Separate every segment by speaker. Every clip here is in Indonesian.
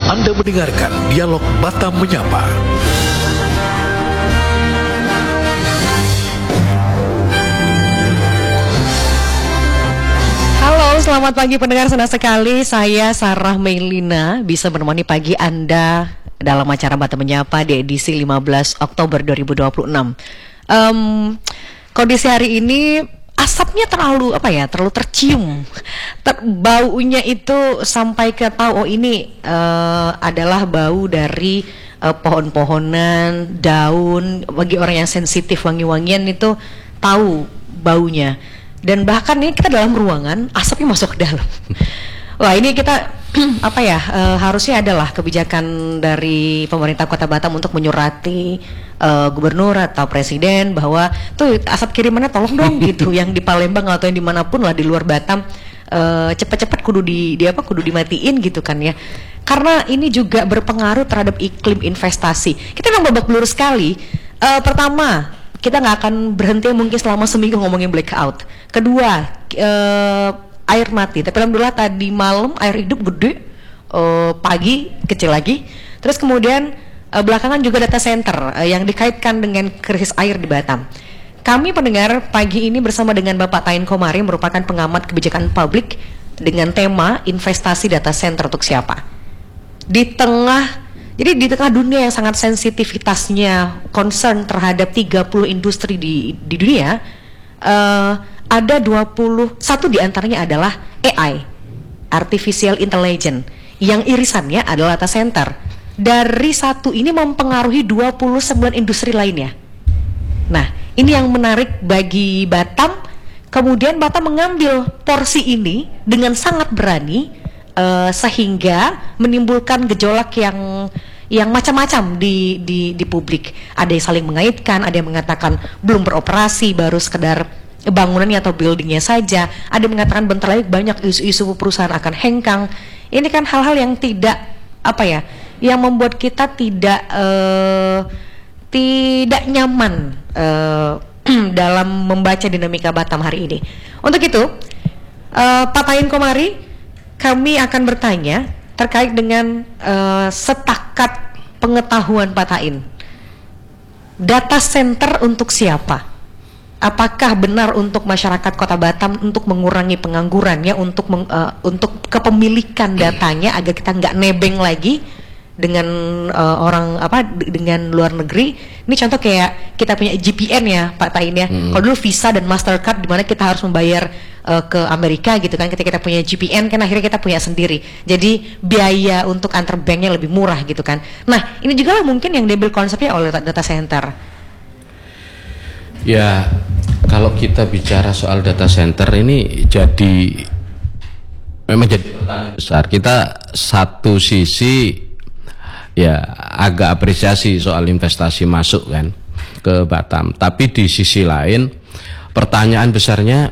Speaker 1: Anda mendengarkan Dialog Batam Menyapa.
Speaker 2: Halo, selamat pagi pendengar. Senang sekali saya Sarah Meilina bisa menemani pagi Anda dalam acara Batam Menyapa di edisi 15 Oktober 2026. Kondisi hari ini asapnya terlalu tercium. Baunya itu sampai ke tahu ini adalah bau dari pohon-pohonan, daun. Bagi orang yang sensitif wangi-wangian itu tahu baunya. Dan bahkan ini kita dalam ruangan, asapnya masuk ke dalam. Wah, ini kita harusnya adalah kebijakan dari pemerintah Kota Batam untuk menyurati gubernur atau presiden bahwa tuh asap kirimannya tolong dong gitu, yang di Palembang atau yang dimanapun lah di luar Batam cepat-cepat kudu dimatiin gitu kan ya. Karena ini juga berpengaruh terhadap iklim investasi. Kita memang babak belur sekali. Pertama, kita nggak akan berhenti mungkin selama seminggu ngomongin blackout. Kedua, air mati. Tapi alhamdulillah tadi malam air hidup gede, pagi kecil lagi. Terus kemudian belakangan juga data center yang dikaitkan dengan krisis air di Batam. Kami pendengar pagi ini bersama dengan Bapak Tain Komari, merupakan pengamat kebijakan publik dengan tema investasi data center untuk siapa. Di tengah dunia yang sangat sensitivitasnya concern terhadap 30 industri di dunia, ada 21 diantaranya adalah AI, Artificial Intelligence, yang irisannya adalah data center. Dari satu ini mempengaruhi 29 industri lainnya. Nah, ini yang menarik bagi Batam. Kemudian Batam mengambil porsi ini dengan sangat berani, sehingga menimbulkan gejolak yang macam-macam di publik. Ada yang saling mengaitkan, ada yang mengatakan belum beroperasi, baru sekedar bangunannya atau buildingnya saja. Ada yang mengatakan bentar lagi banyak isu-isu perusahaan akan hengkang. Ini kan hal-hal yang tidak yang membuat kita tidak nyaman dalam membaca dinamika Batam hari ini. Untuk itu, Pak Tain Komari, kami akan bertanya terkait dengan setakat pengetahuan Pak Tain. Data center untuk siapa? Apakah benar untuk masyarakat Kota Batam untuk mengurangi penganggurannya, untuk kepemilikan datanya agar kita nggak nebeng lagi dengan dengan luar negeri? Ini contoh kayak kita punya GPN ya Pak Tain ya. Kalau dulu Visa dan Mastercard di mana kita harus membayar ke Amerika gitu kan, ketika kita punya GPN kan akhirnya kita punya sendiri. Jadi biaya untuk antar banknya lebih murah gitu kan. Nah, ini juga lah mungkin yang diambil konsepnya oleh data center.
Speaker 3: Ya, kalau kita bicara soal data center ini memang jadi pertanyaan besar. Kita satu sisi ya agak apresiasi soal investasi masuk kan ke Batam, tapi di sisi lain pertanyaan besarnya,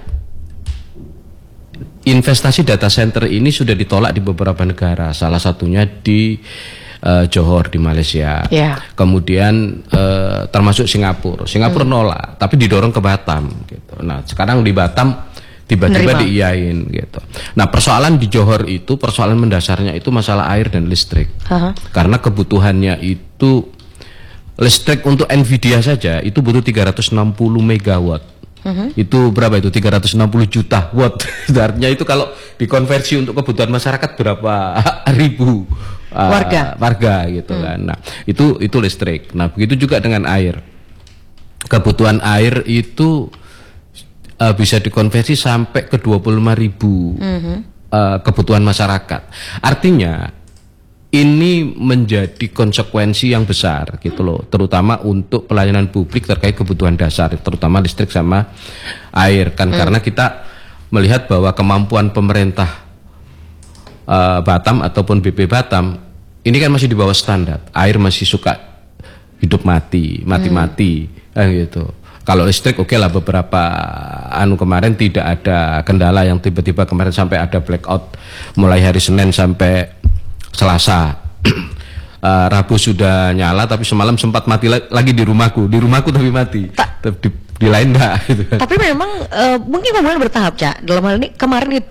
Speaker 3: investasi data center ini sudah ditolak di beberapa negara, salah satunya di Johor di Malaysia, kemudian termasuk Singapura nolak, tapi didorong ke Batam gitu. Nah sekarang di Batam tiba-tiba diiyain gitu. Nah persoalan di Johor itu, persoalan mendasarnya itu masalah air dan listrik. Karena kebutuhannya itu listrik untuk Nvidia saja itu butuh 360 megawatt. Itu berapa itu? 360 juta watt. Artinya itu kalau dikonversi untuk kebutuhan masyarakat berapa ribu warga gitu kan. Nah, itu listrik. Nah, begitu juga dengan air. Kebutuhan air itu bisa dikonversi sampai ke 25.000 kebutuhan masyarakat. Artinya ini menjadi konsekuensi yang besar gitu loh, terutama untuk pelayanan publik terkait kebutuhan dasar, terutama listrik sama air kan. Karena kita melihat bahwa kemampuan pemerintah Batam ataupun BP Batam ini kan masih di bawah standar. Air masih suka hidup mati gitu. Kalau listrik oke lah, beberapa kemarin tidak ada kendala yang tiba-tiba kemarin sampai ada blackout mulai hari Senin sampai Selasa. Rabu sudah nyala, tapi semalam sempat mati lagi di rumahku tapi mati. Di lain enggak gitu.
Speaker 2: Tapi memang mungkin pembangunan bertahap, Cak. Dalam hal ini kemarin itu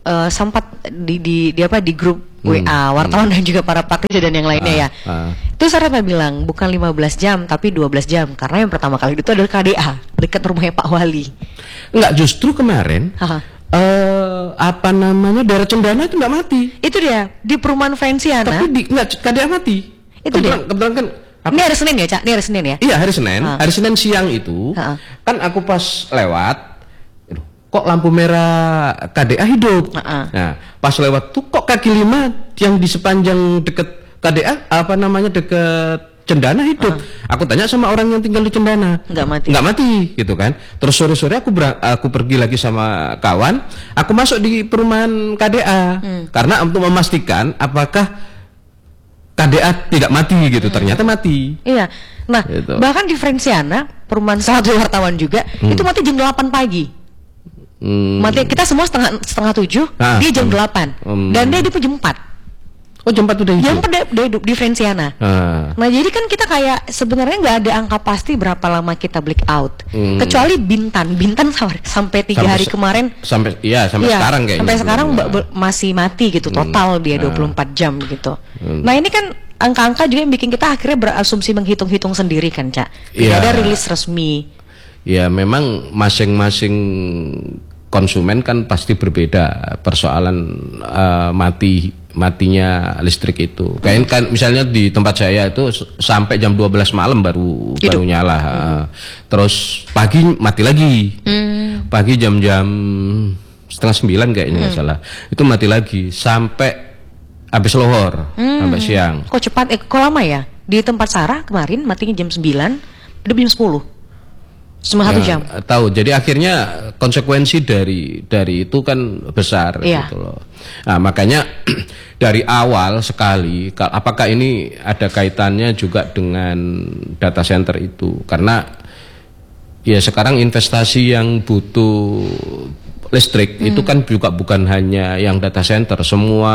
Speaker 2: sempat di apa di grup WA wartawan dan juga para pekerja dan yang lainnya ya. Itu saya bilang bukan 15 jam tapi 12 jam karena yang pertama kali itu adalah KDA dekat rumahnya Pak Wali.
Speaker 3: Enggak, justru kemarin apa namanya daerah Cendana itu enggak mati. Itu dia di perumahan Friensiana. Tapi enggak KDA mati. Itu kebetulan kan
Speaker 2: ini hari Senin ya, Cak? Ini hari Senin ya?
Speaker 3: Iya, hari Senin. Hari Senin siang itu kan aku pas lewat, kok lampu merah KDA hidup. Nah, pas lewat tuh kok kaki lima yang di sepanjang deket KDA apa namanya deket Cendana hidup. Aku tanya sama orang yang tinggal di Cendana. Nggak mati gitu kan. Terus sore-sore aku pergi lagi sama kawan, aku masuk di perumahan KDA karena untuk memastikan apakah KDA tidak mati gitu, ternyata mati.
Speaker 2: Iya. Nah, gitu. Bahkan di Friensiana, perumahan salah satu wartawan juga, itu mati jam 8 pagi. Mati kita semua setengah 7, dia jam 8. Dan dia hidup jam 4.
Speaker 3: Oh, jam 4 udah hidup?
Speaker 2: Jam 4 dia hidup di Friensiana. Nah, jadi kan kita kayak sebenarnya nggak ada angka pasti berapa lama kita black out. Kecuali Bintan sampai 3 hari kemarin. Sampai sekarang kayaknya. Sampai sekarang masih mati gitu, total dia 24 jam gitu. Nah, ini kan angka-angka juga yang bikin kita akhirnya berasumsi menghitung-hitung sendiri kan, Cak. Tidak ada rilis resmi. Ya, memang masing-masing konsumen kan pasti berbeda persoalan matinya listrik itu. Kayak kan misalnya di tempat saya itu sampai jam 12 malam baru nyala. Terus pagi mati lagi. Pagi jam-jam 8:30 kayaknya nggak salah. Itu mati lagi sampai habis lohor sampai siang. Kok cepat? Kok lama ya? Di tempat Sarah kemarin matinya jam 9, udah jam 10. Cuma 1 jam.
Speaker 3: Tahu. Jadi akhirnya konsekuensi dari itu kan besar gitu loh. Nah, makanya dari awal sekali apakah ini ada kaitannya juga dengan data center itu? Karena ya sekarang investasi yang butuh listrik itu kan juga bukan hanya yang data center, semua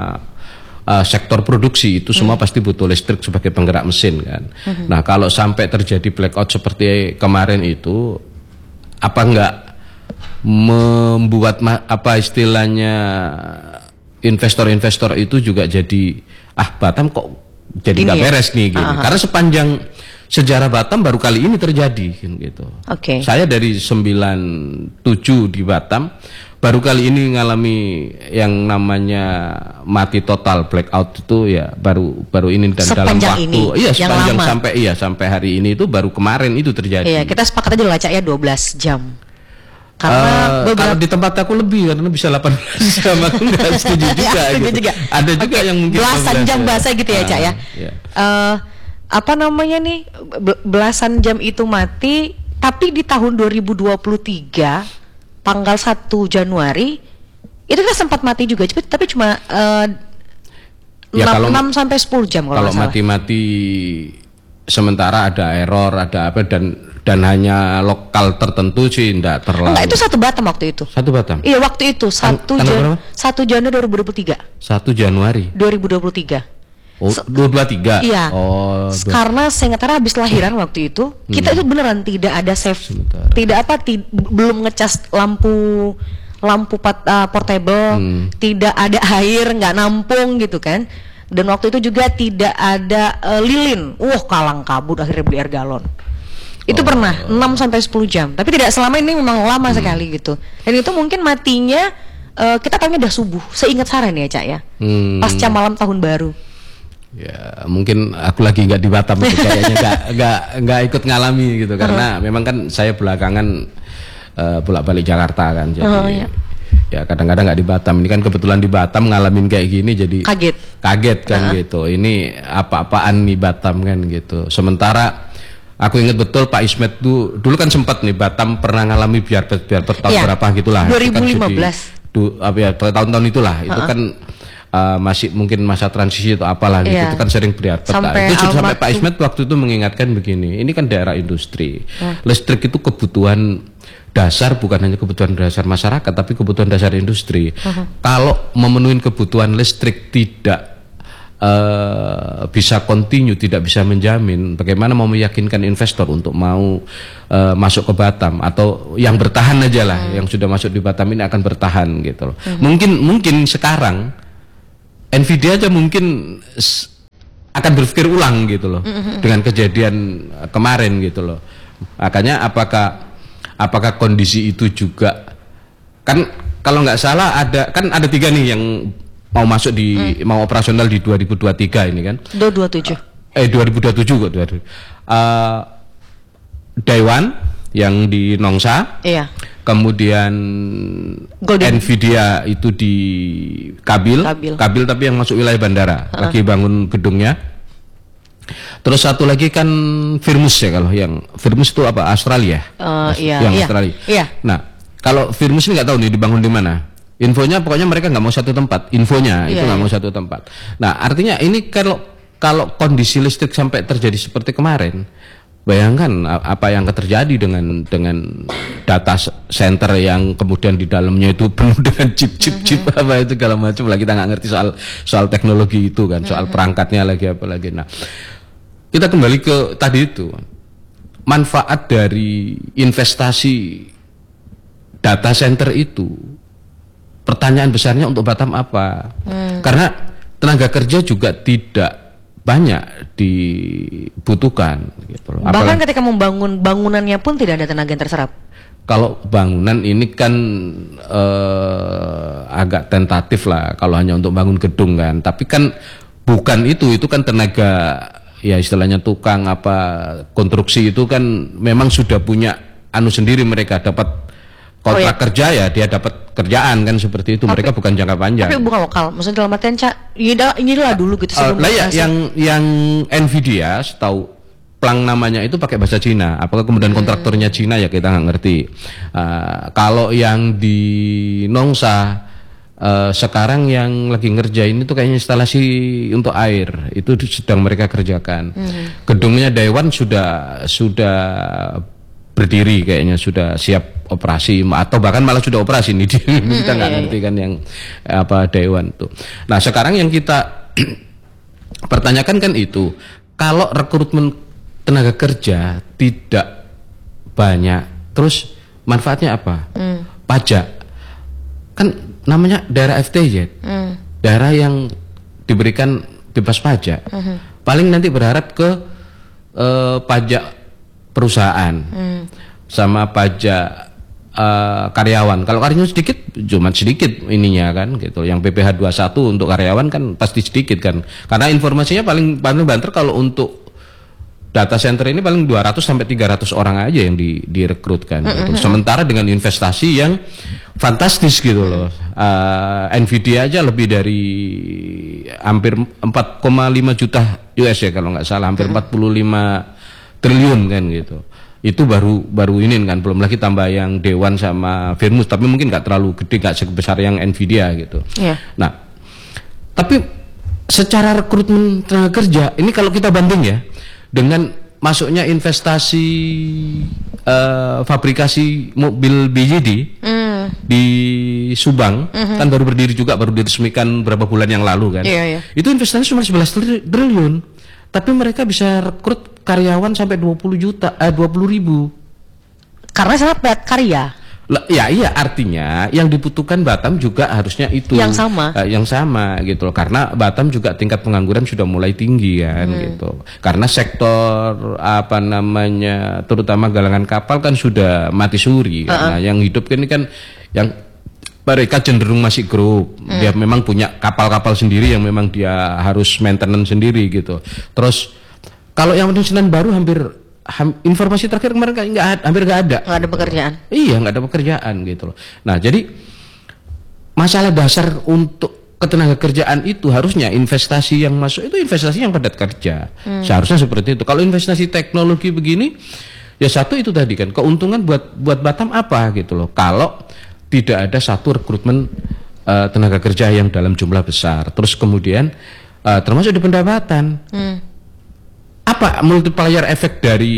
Speaker 3: sektor produksi itu semua pasti butuh listrik sebagai penggerak mesin kan. Nah, kalau sampai terjadi blackout seperti kemarin itu, apa enggak membuat apa istilahnya investor-investor itu juga jadi Batam kok jadi nggak beres nih gitu. Karena sepanjang sejarah Batam baru kali ini terjadi gitu. Saya dari 97 di Batam baru kali ini ngalami yang namanya mati total blackout itu ya baru ini dan dalam waktu sampai hari ini itu baru kemarin itu terjadi.
Speaker 2: Iya, kita sepakat aja lah Cak ya 12 jam. Karena
Speaker 3: kalau di tempat aku lebih karena bisa 18 jam. Aku nggak setuju juga. Gitu. Ada juga yang mungkin
Speaker 2: belasan jam bahasa gitu ya Cak ya. Apa namanya nih belasan jam itu mati, tapi di tahun 2023 tanggal 1 Januari itu kita sempat mati juga, tapi cuma 6 sampai 10 jam kalau
Speaker 3: mati-mati sementara ada error, ada apa dan hanya lokal tertentu sih enggak terlalu.
Speaker 2: Enggak, itu satu Batam waktu itu.
Speaker 3: Satu Batam.
Speaker 2: Iya, waktu itu 1 Januari 2023.
Speaker 3: 1 Januari
Speaker 2: 2023.
Speaker 3: Oh, 23.
Speaker 2: Iya. Oh, karena saya ingat habis lahiran waktu itu, kita itu beneran tidak ada save, belum ngecas lampu portable, tidak ada air, nggak nampung gitu kan. Dan waktu itu juga tidak ada lilin. Kalang kabut akhirnya beli air galon. Itu pernah 6 sampai 10 jam. Tapi tidak selama ini, memang lama sekali gitu. Dan itu mungkin matinya kita tahunya udah subuh. Seingat Sarah nih ya, Cak ya. Pasca malam tahun baru.
Speaker 3: Ya mungkin aku lagi nggak di Batam gitu, kayaknya nggak ikut ngalami gitu karena memang kan saya belakangan bolak-balik Jakarta kan, jadi ya kadang-kadang nggak di Batam. Ini kan kebetulan di Batam ngalamin kayak gini jadi kaget kan gitu. Ini apa-apaan nih Batam kan gitu. Sementara aku ingat betul Pak Ismet tuh dulu kan sempat nih Batam pernah ngalami biar tahun berapa gitulah.
Speaker 2: 2015.
Speaker 3: Tahun-tahun itulah itu kan. Masih mungkin masa transisi atau apalah gitu, itu kan sering berarti. Itu sampai Pak Ismet waktu itu mengingatkan begini, ini kan daerah industri, listrik itu kebutuhan dasar, bukan hanya kebutuhan dasar masyarakat, tapi kebutuhan dasar industri. Kalau memenuhi kebutuhan listrik tidak bisa continue, tidak bisa menjamin. Bagaimana mau meyakinkan investor untuk mau masuk ke Batam, atau yang bertahan aja lah, yang sudah masuk di Batam ini akan bertahan gitu loh. Mungkin sekarang Nvidia aja mungkin akan berpikir ulang gitu loh dengan kejadian kemarin gitu loh. Makanya apakah kondisi itu juga kan, kalau nggak salah ada 3 nih yang mau masuk mau operasional di 2023 ini kan. 2027 kok 2027. Daiwan yang di Nongsa. Iya. Kemudian Nvidia itu di Kabil tapi yang masuk wilayah bandara, lagi bangun gedungnya. Terus satu lagi kan Firmus ya, kalau yang Firmus itu apa, Australia? Australia. Iya. Nah, kalau Firmus ini nggak tahu nih dibangun di mana. Infonya pokoknya mereka nggak mau satu tempat. Infonya itu nggak mau satu tempat. Nah, artinya ini kalau kondisi listrik sampai terjadi seperti kemarin, bayangkan apa yang akan terjadi dengan data center yang kemudian di dalamnya itu penuh dengan chip apa itu segala macam lah. Kita nggak ngerti soal teknologi itu kan, soal perangkatnya lagi apa lagi. Nah, kita kembali ke tadi itu, manfaat dari investasi data center itu. Pertanyaan besarnya untuk Batam apa? Karena tenaga kerja juga tidak banyak dibutuhkan gitu loh.
Speaker 2: Bahkan ketika membangun bangunannya pun tidak ada tenaga yang terserap.
Speaker 3: Kalau bangunan ini kan agak tentatif lah kalau hanya untuk bangun gedung kan. Tapi kan bukan itu kan tenaga, ya istilahnya tukang apa konstruksi itu kan memang sudah punya sendiri, mereka dapat kontrak kerja, ya dia dapat kerjaan kan, seperti itu. Mereka bukan jangka panjang. Tapi
Speaker 2: bukan lokal, maksudnya dalam artian inilah dulu gitu sebelum
Speaker 3: yang Nvidia setahu plang namanya itu pakai bahasa Cina. Apakah kemudian kontraktornya Cina ya kita nggak ngerti. Kalau yang di Nongsa sekarang yang lagi ngerjain itu kayaknya instalasi untuk air, itu sedang mereka kerjakan. Gedungnya Daiwan sudah berdiri kayaknya, sudah siap operasi atau bahkan malah sudah operasi nih. Kita nggak ngerti kan yang apa Daiwan tuh. Nah, sekarang yang kita pertanyakan kan itu, kalau rekrutmen tenaga kerja tidak banyak, terus manfaatnya apa? Pajak kan namanya daerah FTZ, daerah yang diberikan bebas pajak. Paling nanti berharap ke pajak perusahaan sama pajak karyawan. Kalau karyawan sedikit, cuma sedikit ininya kan gitu. Yang PPh 21 untuk karyawan kan pasti sedikit kan. Karena informasinya paling banter kalau untuk data center ini paling 200 sampai 300 orang aja yang direkrutkan gitu. Sementara dengan investasi yang fantastis gitu loh. Nvidia aja lebih dari hampir 4,5 juta US ya kalau nggak salah, hampir 45 triliun kan gitu. Itu baru ini kan, belum lagi tambah yang Dewan sama Firmus, tapi mungkin nggak terlalu gede, nggak sebesar yang Nvidia gitu. Nah, tapi secara rekrutmen tenaga kerja ini kalau kita banding ya dengan masuknya investasi fabrikasi mobil BYD di Subang, kan baru berdiri juga, baru diresmikan berapa bulan yang lalu kan. Itu investasi cuma 11 triliun. Tapi mereka bisa rekrut karyawan sampai 20 ribu.
Speaker 2: Karena sangat padat karya.
Speaker 3: Ya iya, artinya yang dibutuhkan Batam juga harusnya itu yang sama gitu loh. Karena Batam juga tingkat pengangguran sudah mulai tinggi kan gitu. Karena sektor apa namanya, terutama galangan kapal kan sudah mati suri. Karena yang hidup ini kan yang mereka cenderung masih grup. Dia memang punya kapal-kapal sendiri yang memang dia harus maintenance sendiri gitu. Terus kalau yang maintenance baru informasi terakhir kemarin hampir nggak ada.
Speaker 2: Nggak ada pekerjaan.
Speaker 3: Iya, nggak ada pekerjaan gitu loh. Nah, jadi masalah dasar untuk ketenaga kerjaan itu harusnya investasi yang masuk itu investasi yang padat kerja. Seharusnya seperti itu. Kalau investasi teknologi begini, ya satu itu tadi kan, keuntungan buat Batam apa gitu loh. Kalau tidak ada satu rekrutmen tenaga kerja yang dalam jumlah besar, terus kemudian termasuk di pendapatan. Apa apa multiplier efek dari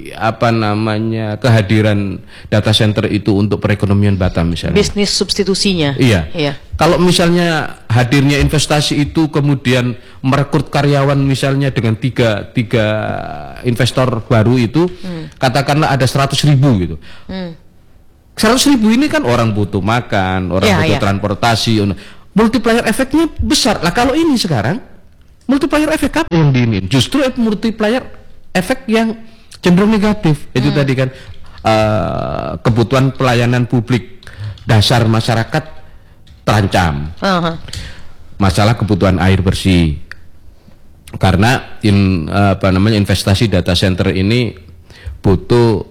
Speaker 3: kehadiran data center itu untuk perekonomian Batam misalnya?
Speaker 2: Bisnis substitusinya.
Speaker 3: Iya. Kalau misalnya hadirnya investasi itu kemudian merekrut karyawan misalnya dengan tiga investor baru itu, katakanlah ada 100.000 gitu. 100.000 ini kan orang butuh makan, orang butuh transportasi, multiplier efeknya besar. Lah kalau ini sekarang multiplier efek apa yang diinin? Justru multiplier efek yang cenderung negatif. Itu tadi kan kebutuhan pelayanan publik dasar masyarakat terancam. Masalah kebutuhan air bersih. Karena investasi data center ini butuh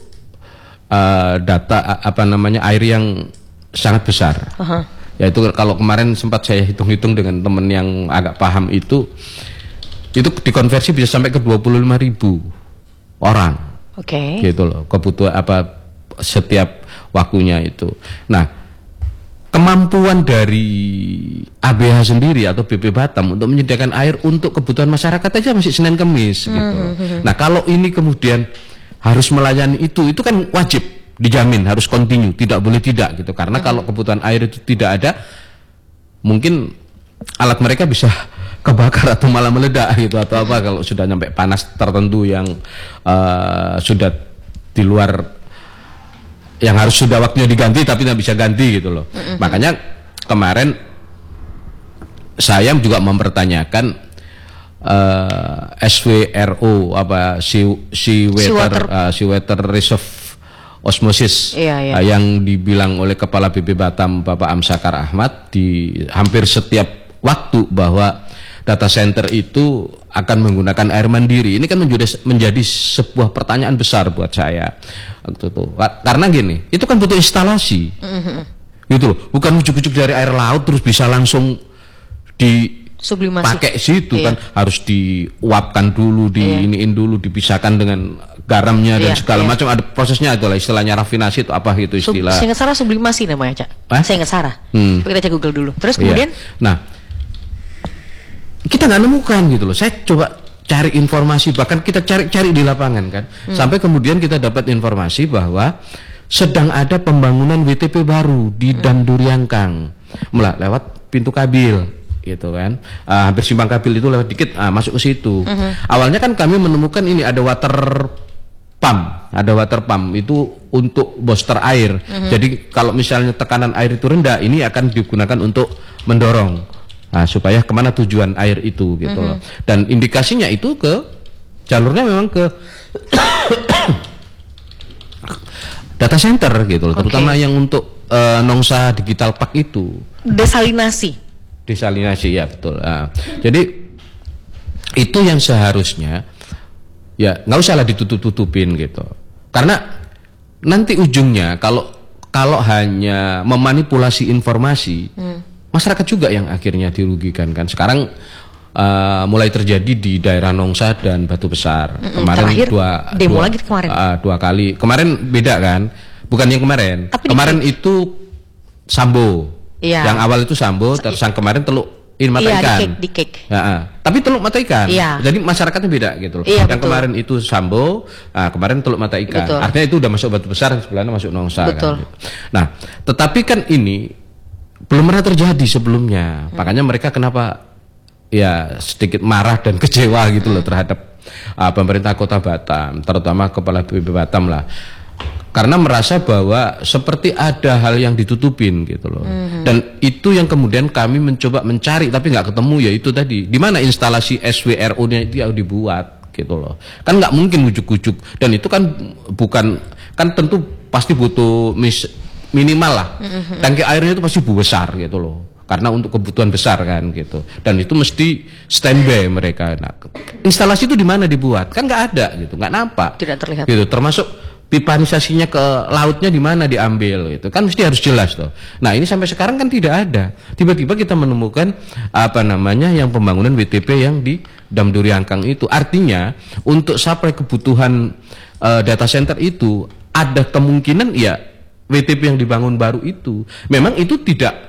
Speaker 3: air yang sangat besar. Yaitu kalau kemarin sempat saya hitung-hitung dengan teman yang agak paham itu dikonversi bisa sampai ke 25.000 orang. Gitu loh, kebutuhan setiap waktunya itu. Nah, kemampuan dari ABH sendiri atau BP Batam untuk menyediakan air untuk kebutuhan masyarakat aja masih Senin Kemis gitu. Nah, kalau ini kemudian harus melayani itu kan wajib dijamin, harus continue, tidak boleh tidak gitu. Karena kalau kebutuhan air itu tidak ada, mungkin alat mereka bisa kebakar atau malah meledak gitu atau apa kalau sudah nyampe panas tertentu yang sudah di luar yang harus sudah waktunya diganti tapi tidak bisa ganti gitu loh. Makanya kemarin saya juga mempertanyakan SWRO seawater reserve osmosis yang dibilang oleh Kepala BP Batam Bapak Amsakar Ahmad di hampir setiap waktu bahwa data center itu akan menggunakan air mandiri. Ini kan menjadi sebuah pertanyaan besar buat saya. Karena gini, itu kan butuh instalasi. Gitu loh, bukan ujuk-ujuk dari air laut terus bisa langsung dipakai situ kan, harus diuapkan dulu, diiniin dulu, dipisahkan dengan garamnya dan segala macam, ada prosesnya, itulah istilahnya rafinasi itu apa gitu istilah.
Speaker 2: Saya ingat salah sublimasi namanya, Cak. Saya ingat salah. Kita cek Google dulu. Terus kemudian
Speaker 3: nah, kita nggak nemukan gitu loh. Saya coba cari informasi, bahkan kita cari di lapangan kan, sampai kemudian kita dapat informasi bahwa sedang ada pembangunan WTP baru di Dam Duriangkang, lewat pintu Kabil gitu kan, hampir simpang Kabil itu lewat dikit, masuk ke situ. Awalnya kan kami menemukan ini ada water pump itu untuk booster air. Jadi kalau misalnya tekanan air itu rendah, ini akan digunakan untuk mendorong supaya kemana tujuan air itu gitu loh. Dan indikasinya itu ke jalurnya memang ke data center gitu loh, terutama yang untuk Nongsa Digital Park itu. Desalinasi ya betul. Jadi itu yang seharusnya ya nggak usah lah ditutup-tutupin gitu. Karena nanti ujungnya kalau hanya memanipulasi informasi, masyarakat juga yang akhirnya dirugikan kan. Sekarang mulai terjadi di daerah Nongsa dan Batu Besar. Kemarin dua kali. Kemarin beda kan? Bukan yang kemarin. Kemarin itu Sambo. Yang awal itu Sambo, terus yang kemarin Teluk mata ikan. Tapi Teluk mata ikan. Jadi masyarakatnya beda gitu loh. Yang kemarin itu Sambo, kemarin Teluk mata ikan. Artinya itu udah masuk Batu Besar, sebelahnya masuk Nongsa kan. Gitu. Nah, tetapi kan ini belum pernah terjadi sebelumnya. Makanya mereka kenapa ya sedikit marah dan kecewa gitu loh terhadap pemerintah Kota Batam, terutama Kepala BP Batam lah. Karena merasa bahwa seperti ada hal yang ditutupin gitu loh. Dan itu yang kemudian kami mencoba mencari tapi nggak ketemu, ya itu tadi. Di mana instalasi SWRO-nya itu yang dibuat gitu loh. Kan nggak mungkin ujuk-ujuk, dan itu kan tentu pasti butuh minimal lah. Tangki airnya itu pasti besar gitu loh. Karena untuk kebutuhan besar kan gitu. Dan itu mesti standby mereka. Nah, instalasi itu di mana dibuat? Kan nggak ada gitu, nggak nampak.
Speaker 2: Tidak terlihat.
Speaker 3: Gitu. Termasuk pipanisasinya ke lautnya di mana diambil, itu kan mesti harus jelas tuh. Nah ini sampai sekarang kan tidak ada. Tiba-tiba kita menemukan yang pembangunan WTP yang di Dam Duriangkang itu. Artinya untuk supply kebutuhan data center itu ada kemungkinan ya WTP yang dibangun baru itu memang itu tidak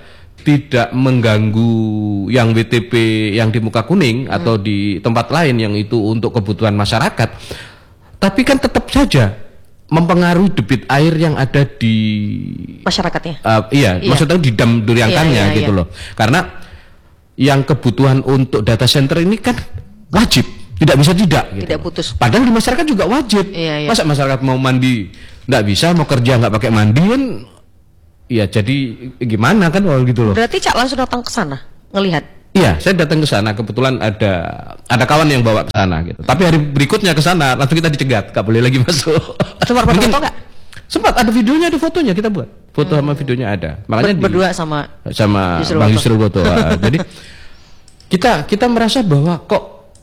Speaker 3: tidak mengganggu yang WTP yang di Muka Kuning atau di tempat lain yang itu untuk kebutuhan masyarakat, tapi kan tetap saja mempengaruhi debit air yang ada di
Speaker 2: masyarakatnya.
Speaker 3: Iya, maksudnya di dam Duryangkangnya gitu loh. Karena yang kebutuhan untuk data center ini kan wajib, tidak bisa tidak.
Speaker 2: Tidak putus.
Speaker 3: Padahal di masyarakat juga wajib. Masa masyarakat mau mandi nggak bisa, mau kerja nggak pakai mandi kan? Ya jadi gimana kan gitu loh.
Speaker 2: Berarti Cak langsung datang ke sana ngelihat.
Speaker 3: Iya, saya datang ke sana, kebetulan ada kawan yang bawa ke sana gitu. Tapi hari berikutnya ke sana langsung kita dicegat, nggak boleh lagi masuk.
Speaker 2: Sempat foto nggak?
Speaker 3: Sempat, ada videonya, ada fotonya kita buat. Foto sama videonya ada. Makanya
Speaker 2: berdua sama
Speaker 3: Bang Yusril Boto. Jadi kita merasa bahwa kok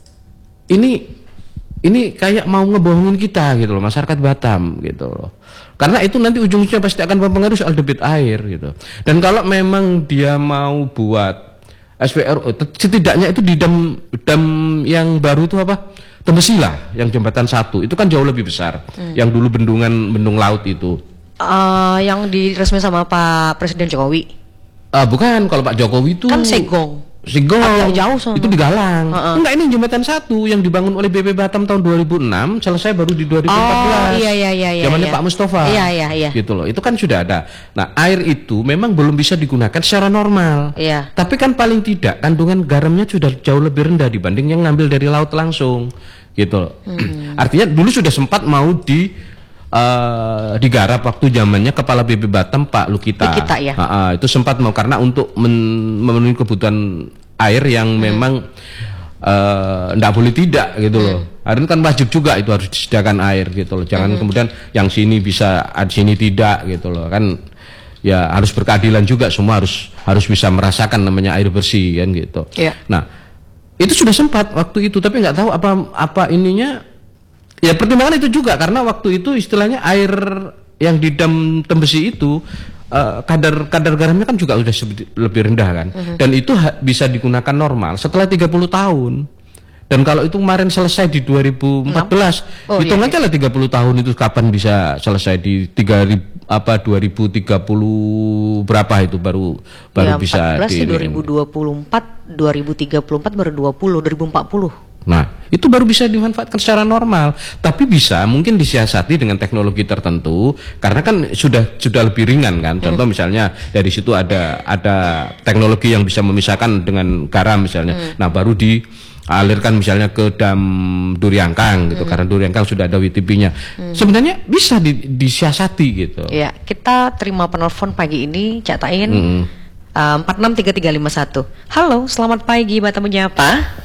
Speaker 3: ini kayak mau ngebohongin kita gitu loh, masyarakat Batam gitu loh. Karena itu nanti ujung-ujungnya pasti akan mempengaruhi soal debit air gitu. Dan kalau memang dia mau buat SPRO, setidaknya itu di dam yang baru itu apa? Tembesila, yang jembatan 1 itu kan jauh lebih besar. Yang dulu bendung laut itu.
Speaker 2: Yang diresmi sama Pak Presiden Jokowi.
Speaker 3: Bukan, kalau Pak Jokowi itu
Speaker 2: kan Segong.
Speaker 3: Agak
Speaker 2: jauh sama.
Speaker 3: Itu di Galang. Enggak, ini jembatan 1 yang dibangun oleh BP Batam tahun 2006, selesai baru di 2014.
Speaker 2: Iya.
Speaker 3: Zamannya Pak Mustafa.
Speaker 2: Iya.
Speaker 3: Gitu loh. Itu kan sudah ada. Nah, air itu memang belum bisa digunakan secara normal.
Speaker 2: Iya.
Speaker 3: Tapi kan paling tidak kandungan garamnya sudah jauh lebih rendah dibanding yang ngambil dari laut langsung. Gitu loh. Artinya dulu sudah sempat mau digarap waktu zamannya Kepala BP Batam Pak Lukita ya. Itu sempat mau karena untuk memenuhi kebutuhan air yang memang nggak boleh tidak gitu loh. Hari ini kan wajib juga itu harus disediakan air gitu loh. Jangan kemudian yang sini bisa, sini tidak gitu loh. Kan ya harus berkeadilan juga, semua harus bisa merasakan namanya air bersih kan gitu. Nah, itu sudah sempat waktu itu, tapi nggak tahu apa ininya. Ya pertimbangan itu juga karena waktu itu istilahnya air yang di dam Tembesi itu kadar garamnya kan juga udah lebih rendah kan. Dan itu bisa digunakan normal setelah 30 tahun. Dan kalau itu kemarin selesai di 2014, hitung aja lah 30 tahun itu kapan bisa selesai di 2030 berapa itu baru bisa
Speaker 2: di 2024 baru 2040.
Speaker 3: Nah, itu baru bisa dimanfaatkan secara normal, tapi bisa mungkin disiasati dengan teknologi tertentu karena kan sudah lebih ringan kan. Contoh misalnya dari situ ada teknologi yang bisa memisahkan dengan garam misalnya. Nah, baru dialirkan misalnya ke dam Duryangkang gitu karena Duryangkang sudah ada WTP-nya. Sebenarnya bisa disiasati gitu.
Speaker 2: Ya, kita terima penelpon pagi ini, Cak Tain 463351. Halo, selamat pagi, Batam Menyapa.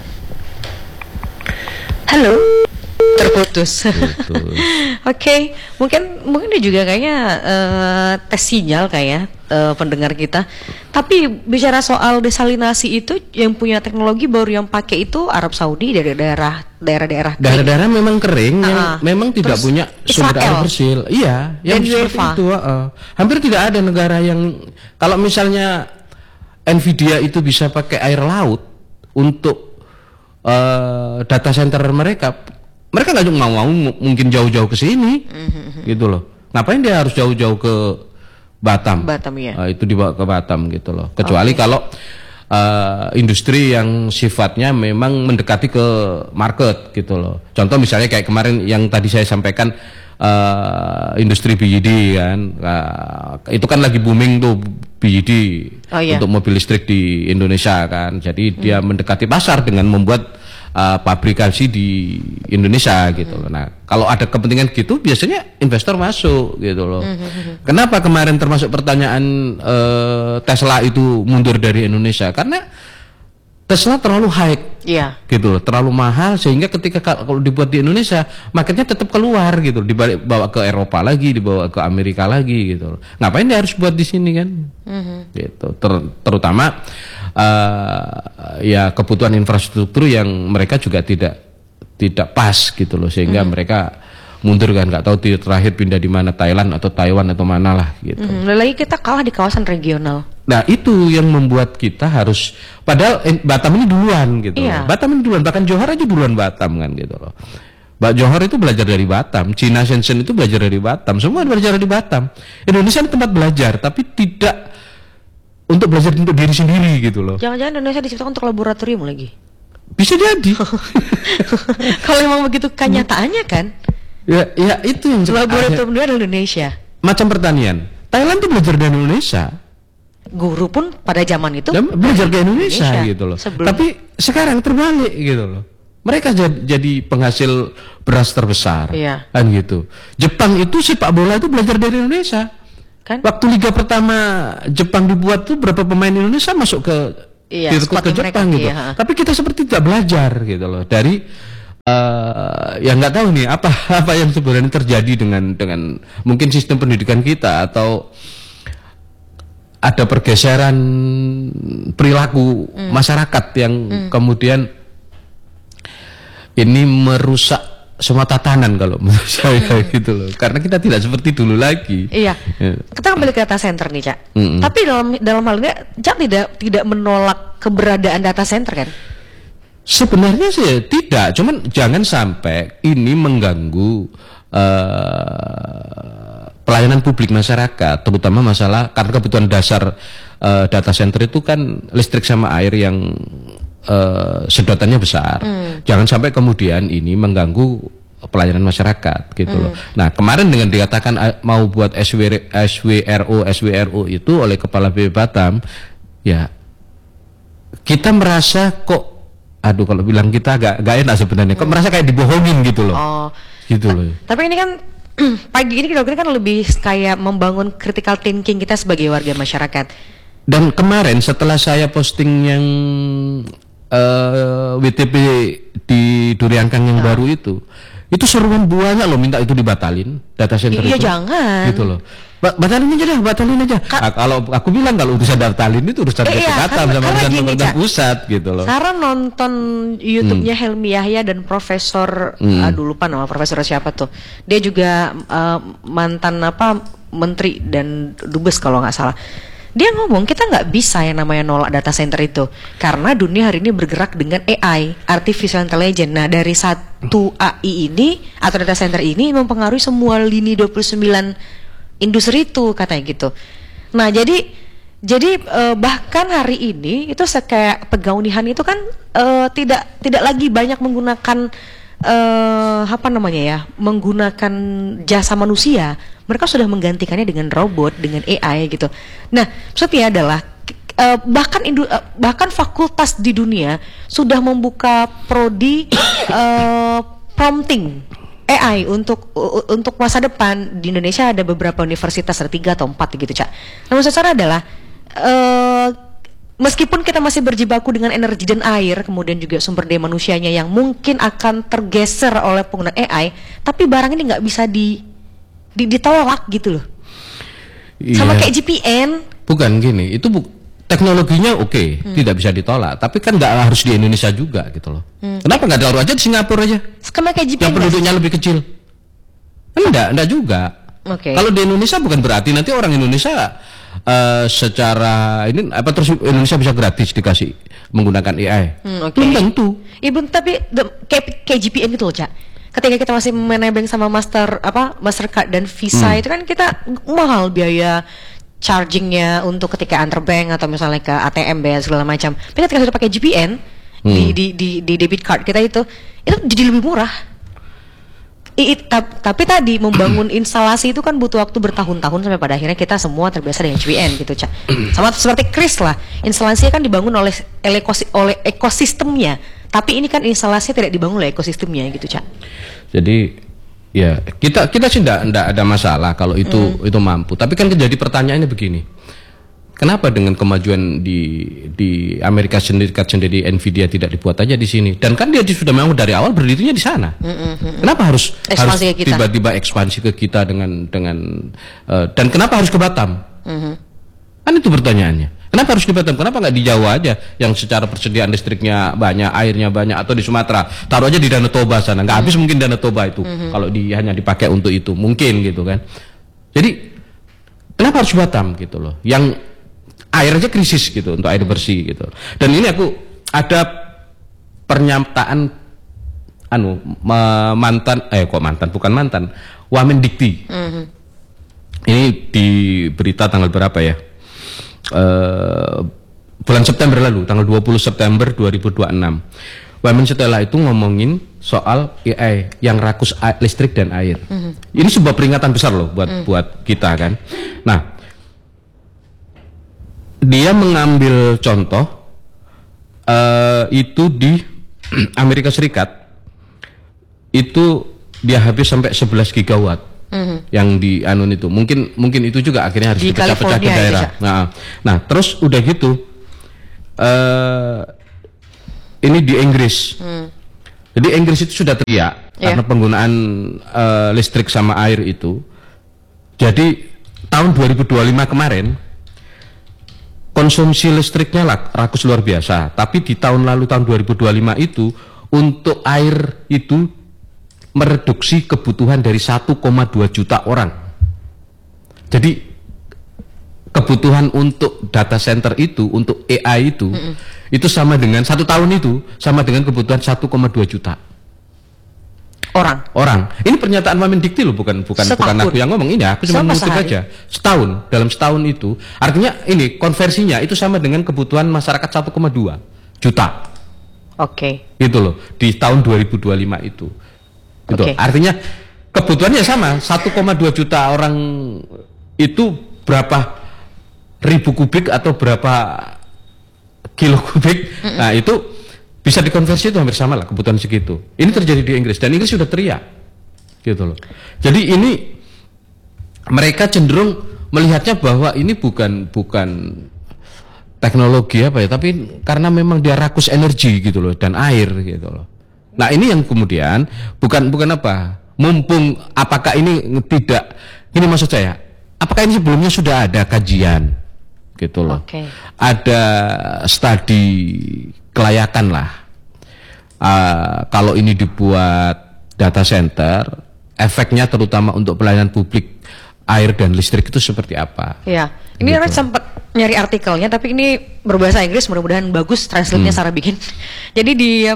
Speaker 2: Halo, terputus. Oke, mungkin dia juga kayaknya tes sinyal kayak pendengar kita. Tapi bicara soal desalinasi itu yang punya teknologi baru yang pakai itu Arab Saudi dari daerah-daerah
Speaker 3: memang kering yang memang tidak punya sumber air bersih. Iya, yang seperti itu. Hampir tidak ada negara yang kalau misalnya Nvidia itu bisa pakai air laut untuk data center mereka nggak mau mungkin jauh-jauh ke sini, gitu loh. Ngapain dia harus jauh-jauh ke Batam?
Speaker 2: Ya.
Speaker 3: Itu dibawa ke Batam gitu loh. Kecuali kalau industri yang sifatnya memang mendekati ke market gitu loh. Contoh misalnya kayak kemarin yang tadi saya sampaikan industri BYD kan, itu kan lagi booming tuh BYD untuk mobil listrik di Indonesia kan. Jadi dia mendekati pasar dengan membuat pabrikasi di Indonesia gitu loh. Nah, kalau ada kepentingan gitu biasanya investor masuk gitu loh. Kenapa kemarin termasuk pertanyaan Tesla itu mundur dari Indonesia? Karena Tesla terlalu high, gitu loh, terlalu mahal sehingga ketika kalau dibuat di Indonesia, marketnya tetap keluar gitu, dibawa ke Eropa lagi, dibawa ke Amerika lagi gitu loh. Ngapain dia harus buat di sini kan? Gitu. Terutama ya kebutuhan infrastruktur yang mereka juga tidak pas gitu loh, sehingga mereka mundur kan, nggak tahu terakhir pindah di mana, Thailand atau Taiwan atau mana lah gitu.
Speaker 2: Lagi kita kalah di kawasan regional.
Speaker 3: Nah, itu yang membuat kita harus, padahal Batam ini duluan gitu loh. Batam ini duluan, bahkan Johor aja duluan Batam kan gitu loh. Mbak Johor itu belajar dari Batam, Cina Shenzhen itu belajar dari Batam, semua belajar dari Batam. Indonesia ini tempat belajar, tapi tidak untuk belajar untuk diri sendiri gitu loh.
Speaker 2: Jangan-jangan Indonesia diciptakan untuk laboratorium lagi?
Speaker 3: Bisa jadi.
Speaker 2: Kalau memang begitu kenyataannya kan?
Speaker 3: Ya itu yang
Speaker 2: laboratorium di Indonesia.
Speaker 3: Macam pertanian. Thailand tuh belajar dari Indonesia.
Speaker 2: Guru pun pada zaman itu
Speaker 3: belajar ke Indonesia gitu loh. Tapi sekarang terbalik gitu loh. Mereka jadi penghasil beras terbesar, kan gitu. Jepang itu sepak bola itu belajar dari Indonesia. Kan? Waktu liga pertama Jepang dibuat tuh berapa pemain Indonesia masuk ke ke Jepang gitu. Tapi kita seperti tidak belajar gitu loh dari ya nggak tahu nih apa yang sebenarnya terjadi dengan mungkin sistem pendidikan kita atau ada pergeseran perilaku masyarakat yang kemudian ini merusak semua tatanan kalau menurut saya gitu loh. Karena kita tidak seperti dulu lagi.
Speaker 2: Iya. Kita kembali ke data center nih, Cak. Tapi dalam hal ini Cak tidak menolak keberadaan data center kan?
Speaker 3: Sebenarnya sih tidak, cuman jangan sampai ini mengganggu pelayanan publik masyarakat, terutama masalah karena kebutuhan dasar data center itu kan listrik sama air yang sedotannya besar. Jangan sampai kemudian ini mengganggu pelayanan masyarakat gitu loh. Nah, kemarin dengan dikatakan mau buat SWRO itu oleh Kepala BPBD Batam, ya kita merasa kok kalau bilang kita agak enak sebenarnya. Kok merasa kayak dibohongin gitu loh. Gitu loh.
Speaker 2: Tapi ini kan pagi ini kita kan lebih kayak membangun critical thinking kita sebagai warga masyarakat.
Speaker 3: Dan kemarin setelah saya posting yang WTP di Duriangkang yang baru itu seruan banyak loh minta itu dibatalin data center itu.
Speaker 2: Jangan.
Speaker 3: Gitu loh. Batalin aja. Kalau aku bilang kalau urusan batalin itu urusan Batam sama urusan pemerintah pusat gitu loh.
Speaker 2: Sarah nonton YouTube-nya Helmi Yahya dan Profesor aduh lupa nama profesor siapa tuh. Dia juga mantan menteri dan dubes kalau nggak salah. Dia ngomong kita nggak bisa yang namanya nolak data center itu karena dunia hari ini bergerak dengan AI, artificial intelligence. Nah dari satu AI ini atau data center ini mempengaruhi semua lini 29 industri itu katanya gitu. Nah jadi bahkan hari ini itu kayak pegaunihan itu kan tidak lagi banyak menggunakan menggunakan jasa manusia. Mereka sudah menggantikannya dengan robot, dengan AI gitu. Nah, maksudnya adalah bahkan fakultas di dunia sudah membuka prodi prompting AI untuk masa depan. Di Indonesia ada beberapa universitas, ada 3 atau 4 gitu, Cak. Namun secara adalah meskipun kita masih berjibaku dengan energi dan air, kemudian juga sumber daya manusianya yang mungkin akan tergeser oleh penggunaan AI, tapi barang ini nggak bisa ditolak gitu loh. Sama kayak GPN. Bukan
Speaker 3: gini, itu teknologinya tidak bisa ditolak, tapi kan nggak harus di Indonesia juga gitu loh. Kenapa nggak taruh aja di Singapura aja?
Speaker 2: Sama kayak GPN.
Speaker 3: Yang penduduknya lebih kecil. Enggak juga. Kalau di Indonesia bukan berarti nanti orang Indonesia secara ini terus Indonesia bisa gratis dikasih menggunakan AI. Belum tentu.
Speaker 2: Ibu tapi kayak GPN gitu loh, Cak. Ketika kita masih menebeng sama Mastercard dan Visa itu kan kita mahal biaya chargingnya untuk ketika antar bank atau misalnya ke ATM segala macam. Tapi ketika sudah pakai GPN di debit card kita itu jadi lebih murah. Tapi tadi membangun instalasi itu kan butuh waktu bertahun-tahun sampai pada akhirnya kita semua terbiasa dengan GPN gitu, Cak. Sama seperti Kris lah, instalasinya kan dibangun oleh ekosistemnya, tapi ini kan instalasinya tidak dibangun oleh ekosistemnya gitu, Cak.
Speaker 3: Jadi ya kita sih enggak ada masalah kalau itu mampu, tapi kan jadi pertanyaannya begini. Kenapa dengan kemajuan di Amerika Serikat sendiri Nvidia tidak dibuat aja di sini? Dan kan dia sudah memang dari awal berdirinya di sana. Kenapa harus tiba-tiba ekspansi ke kita dengan dan kenapa harus ke Batam? Kan itu pertanyaannya. Kenapa harus di Batam? Kenapa nggak di Jawa aja yang secara persediaan listriknya banyak, airnya banyak, atau di Sumatera? Taruh aja di Danau Toba sana. Nggak habis mungkin Danau Toba itu kalau hanya dipakai untuk itu, mungkin gitu kan. Jadi kenapa harus Batam gitu loh? Yang air aja krisis gitu untuk air bersih gitu. Dan ini aku ada pernyataan Wamendikti. Ini di berita tanggal berapa ya? bulan September lalu, tanggal 20 September 2026. Wamen setelah itu ngomongin soal AI yang rakus listrik dan air. Ini sebuah peringatan besar loh buat kita kan. Nah, dia mengambil contoh itu di Amerika Serikat itu dia habis sampai 11 gigawatt yang di Anun itu. Mungkin itu juga akhirnya harus dipecah-pecah ke daerah. Nah, terus udah gitu. Ini di Inggris. Jadi Inggris itu sudah teriak karena penggunaan listrik sama air itu. Jadi tahun 2025 kemarin konsumsi listriknya rakus luar biasa. Tapi di tahun lalu tahun 2025 itu untuk air itu mereduksi kebutuhan dari 1,2 juta orang. Jadi kebutuhan untuk data center itu, untuk AI itu sama dengan 1 tahun itu sama dengan kebutuhan 1,2 juta orang. Ini pernyataan Wamen Dikti loh, bukan aku yang ngomong. Ini aku cuma mengutip aja. Dalam setahun itu, artinya ini konversinya itu sama dengan kebutuhan masyarakat 1,2 juta. Itu loh di tahun 2025 itu. Gitu. Artinya kebutuhannya sama, 1,2 juta orang itu berapa ribu kubik atau berapa kilo kubik. Nah, itu bisa dikonversi, itu hampir sama lah kebutuhan segitu. Ini terjadi di Inggris dan Inggris sudah teriak. Gitu loh. Jadi ini mereka cenderung melihatnya bahwa ini bukan teknologi apa ya, tapi karena memang dia rakus energi gitu loh dan air gitu loh. Nah, ini yang kemudian bukan apa? Mumpung apakah ini tidak, ini maksud saya, apakah ini sebelumnya sudah ada kajian gitu loh. Ada studi kelayakan lah. Kalau ini dibuat data center, efeknya terutama untuk pelayanan publik air dan listrik itu seperti apa? Ya, ini gitu. Sempat nyari artikelnya, tapi ini berbahasa Inggris, mudah-mudahan bagus translate-nya Sarah bikin. Jadi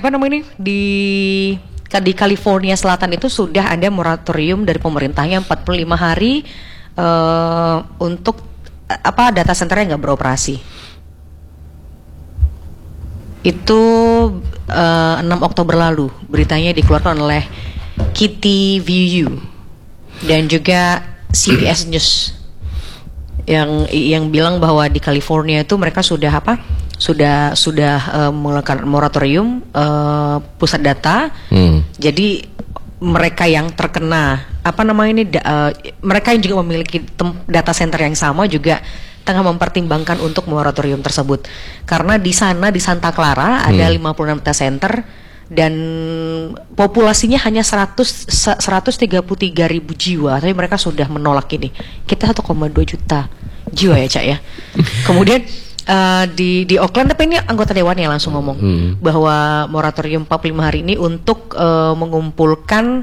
Speaker 3: di California Selatan itu sudah ada moratorium dari pemerintahnya 45 hari untuk data centernya nggak beroperasi. Itu 6 Oktober lalu beritanya dikeluarkan oleh KTVU dan juga CBS News yang bilang bahwa di California itu mereka sudah melakukan moratorium pusat data. Jadi mereka yang terkena mereka yang juga memiliki data center yang sama juga tengah mempertimbangkan untuk moratorium tersebut, karena di sana di Santa Clara ada 56 data center dan populasinya hanya 133.000 jiwa, tapi mereka sudah menolak ini. Kita 1,2 juta jiwa ya, Cak ya. Kemudian di Auckland, tapi ini anggota dewan yang langsung ngomong bahwa moratorium 45 hari ini untuk mengumpulkan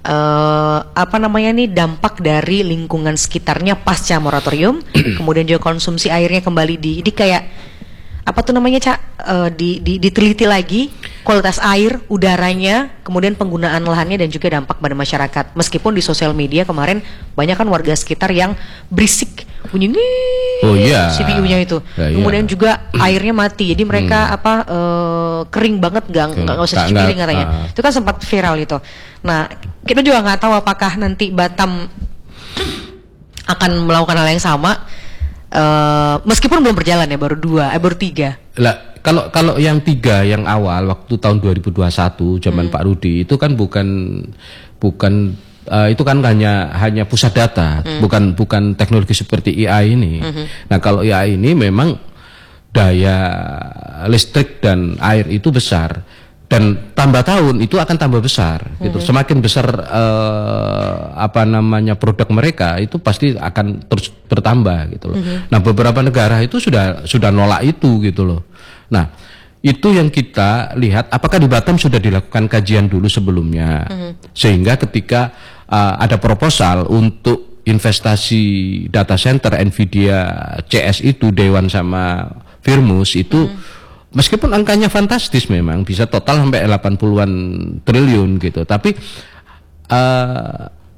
Speaker 3: dampak dari lingkungan sekitarnya pasca moratorium, kemudian juga konsumsi airnya kembali di kayak Cak, diteliti lagi kualitas air, udaranya, kemudian penggunaan lahannya dan juga dampak pada masyarakat. Meskipun di sosial media kemarin banyak kan warga sekitar yang berisik bunyi CPU-nya itu. Kemudian juga airnya mati. Jadi mereka kering banget, nggak usah cuci piring katanya. Itu kan sempat viral itu. Nah, kita juga nggak tahu apakah nanti Batam akan melakukan hal yang sama. Meskipun belum berjalan ya, baru 3. Lah, kalau yang 3 yang awal waktu tahun 2021 zaman Pak Rudi itu kan bukan itu kan hanya pusat data, bukan teknologi seperti AI ini. Nah, kalau AI ini memang daya listrik dan air itu besar. Dan tambah tahun itu akan tambah besar gitu. Semakin besar produk mereka itu pasti akan terus bertambah gitu loh. Nah, beberapa negara itu sudah nolak itu gitu loh. Nah, itu yang kita lihat, apakah di Batam sudah dilakukan kajian dulu sebelumnya, sehingga ketika ada proposal untuk investasi data center Nvidia CS itu, Dewan sama Firmus itu meskipun angkanya fantastis, memang bisa total sampai 80-an triliun gitu, tapi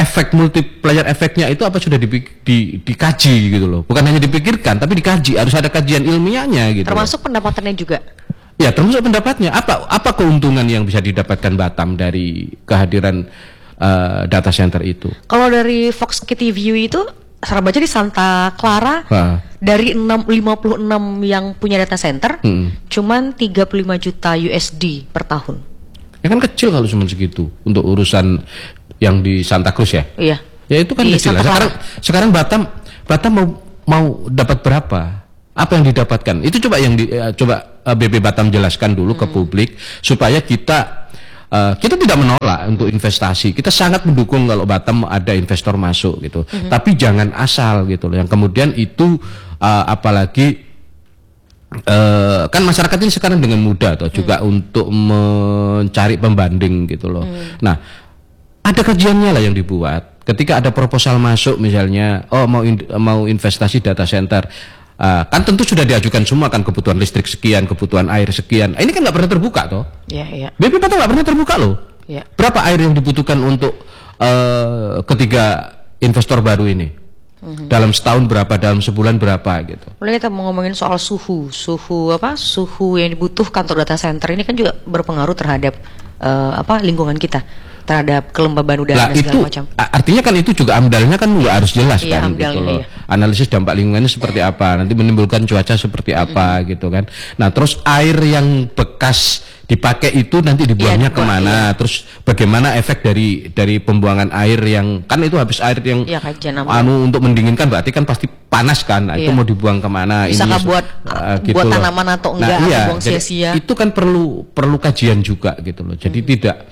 Speaker 3: efek multiplier efeknya itu apa sudah dikaji gitu loh. Bukan hanya dipikirkan tapi dikaji, harus ada kajian ilmiahnya gitu.
Speaker 2: Termasuk pendapatannya juga.
Speaker 3: Ya, termasuk pendapatnya. Apa keuntungan yang bisa didapatkan Batam dari kehadiran data center itu? Kalau
Speaker 2: dari Fox City View itu saya baca di Santa Clara dari 56 yang punya data center, cuman 35 juta USD per tahun. Ya
Speaker 3: kan kecil kalau cuma segitu untuk urusan yang di Santa Cruz ya.
Speaker 2: Iya.
Speaker 3: Ya itu kan kecil. Sekarang Batam mau dapat berapa? Apa yang didapatkan? Itu coba BB Batam jelaskan dulu ke publik supaya kita tidak menolak untuk investasi. Kita sangat mendukung kalau Batam ada investor masuk gitu. Tapi jangan asal gitu loh. Yang kemudian itu apalagi kan masyarakat ini sekarang dengan mudah atau juga untuk mencari pembanding gitu loh. Nah, ada kajiannya lah yang dibuat. Ketika ada proposal masuk misalnya, mau investasi data center. Kan tentu sudah diajukan semua kan, kebutuhan listrik sekian, kebutuhan air sekian. Ini kan nggak pernah terbuka toh?
Speaker 2: Iya.
Speaker 3: BP Batam nggak pernah terbuka loh. Ya. Berapa air yang dibutuhkan untuk ketiga investor baru ini? Dalam setahun berapa, dalam sebulan berapa gitu?
Speaker 2: Mulai kita mau ngomongin soal suhu yang dibutuhkan untuk data center ini kan juga berpengaruh terhadap lingkungan kita, terhadap kelembaban udara dan segala macam.
Speaker 3: Artinya kan itu juga amdalnya kan nggak harus jelas kan gitu loh. Analisis dampak lingkungannya seperti apa, nanti menimbulkan cuaca seperti apa gitu kan. Nah, terus air yang bekas dipakai itu nanti dibuangnya kemana, terus bagaimana efek dari pembuangan air yang kan itu habis air yang untuk mendinginkan berarti kan pasti panas kan. Nah, itu mau dibuang kemana?
Speaker 2: Bisakah buat tanaman atau enggak, buang sia-sia?
Speaker 3: Itu kan perlu kajian juga gitu loh. Jadi tidak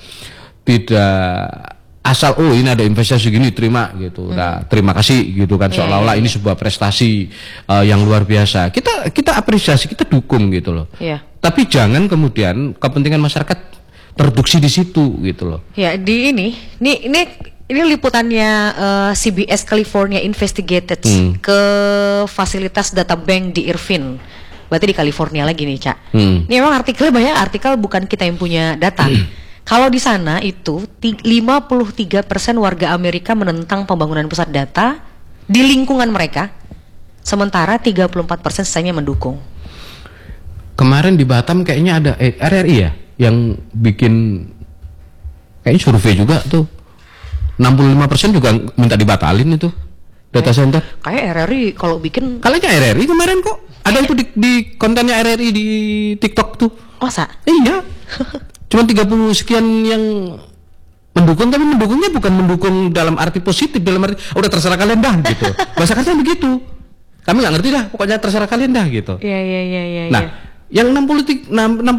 Speaker 3: asal ini ada investasi gini terima gitu. Nah, terima kasih gitu kan, seolah-olah ini sebuah prestasi yang luar biasa. Kita apresiasi, kita dukung gitu loh. Tapi jangan kemudian kepentingan masyarakat terreduksi di situ gitu loh. Ya, ini liputannya CBS California Investigated ke fasilitas data bank di Irvine. Berarti di California lagi nih, Cak. Ini memang artikelnya banyak artikel bukan kita yang punya data. Kalau di sana itu 53% warga Amerika menentang pembangunan pusat data di lingkungan mereka, sementara 34% sisanya mendukung. Kemarin di Batam kayaknya ada RRI ya yang bikin kayaknya survei juga tuh. 65% juga minta dibatalin itu data center.
Speaker 2: Kayak RRI kalau bikin.
Speaker 3: Kayaknya RRI kemarin kok ada itu di kontennya RRI di TikTok tuh.
Speaker 2: Masa?
Speaker 3: Iya. Cuma 30 sekian yang mendukung, tapi mendukungnya bukan mendukung dalam arti positif, dalam arti udah terserah kalian dah gitu. Bahasa katanya begitu. Kami nggak ngerti dah, pokoknya terserah kalian dah gitu.
Speaker 2: Iya.
Speaker 3: Nah, yang 63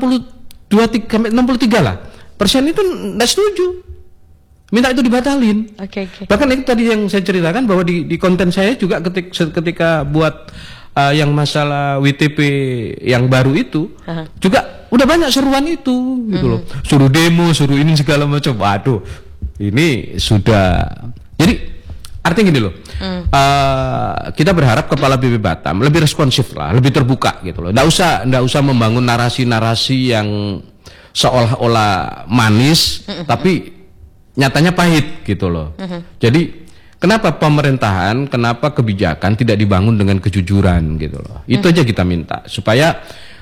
Speaker 3: lah persen itu nggak setuju, minta itu dibatalin.
Speaker 2: Oke.
Speaker 3: Bahkan itu tadi yang saya ceritakan bahwa di konten saya juga ketika buat yang masalah WTP yang baru itu juga udah banyak seruan itu gitu loh. Suruh demo, suruh ini segala macam. Waduh, ini sudah. Jadi artinya gini loh. Kita berharap kepala BB Batam lebih responsif lah, lebih terbuka gitu loh. Nggak usah membangun narasi-narasi yang seolah-olah manis tapi nyatanya pahit gitu loh. Jadi kenapa pemerintahan, kenapa kebijakan tidak dibangun dengan kejujuran gitu loh. Itu aja kita minta supaya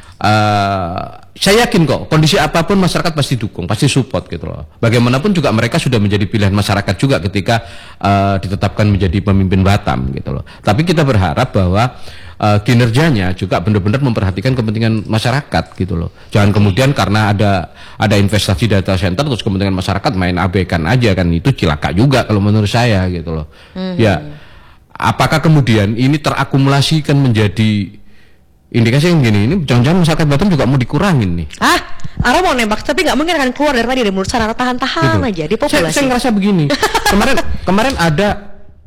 Speaker 3: saya yakin kok kondisi apapun masyarakat pasti dukung, pasti support gitu loh. Bagaimanapun juga mereka sudah menjadi pilihan masyarakat juga ketika ditetapkan menjadi pemimpin Batam gitu loh. Tapi kita berharap bahwa kinerjanya juga benar-benar memperhatikan kepentingan masyarakat gitu loh. Jangan kemudian karena ada investasi data center terus kepentingan masyarakat main abaikan aja, kan itu cilaka juga kalau menurut saya gitu loh. Ya, apakah kemudian ini terakumulasikan menjadi indikasi yang gini, ini jangan-jangan masyarakat Batam juga mau dikurangin nih.
Speaker 2: Ara mau nembak tapi nggak mungkin akan keluar dari tadi. Dan menurut saya tahan-tahan gitu aja di populasi.
Speaker 3: Saya ngerasa begini. kemarin ada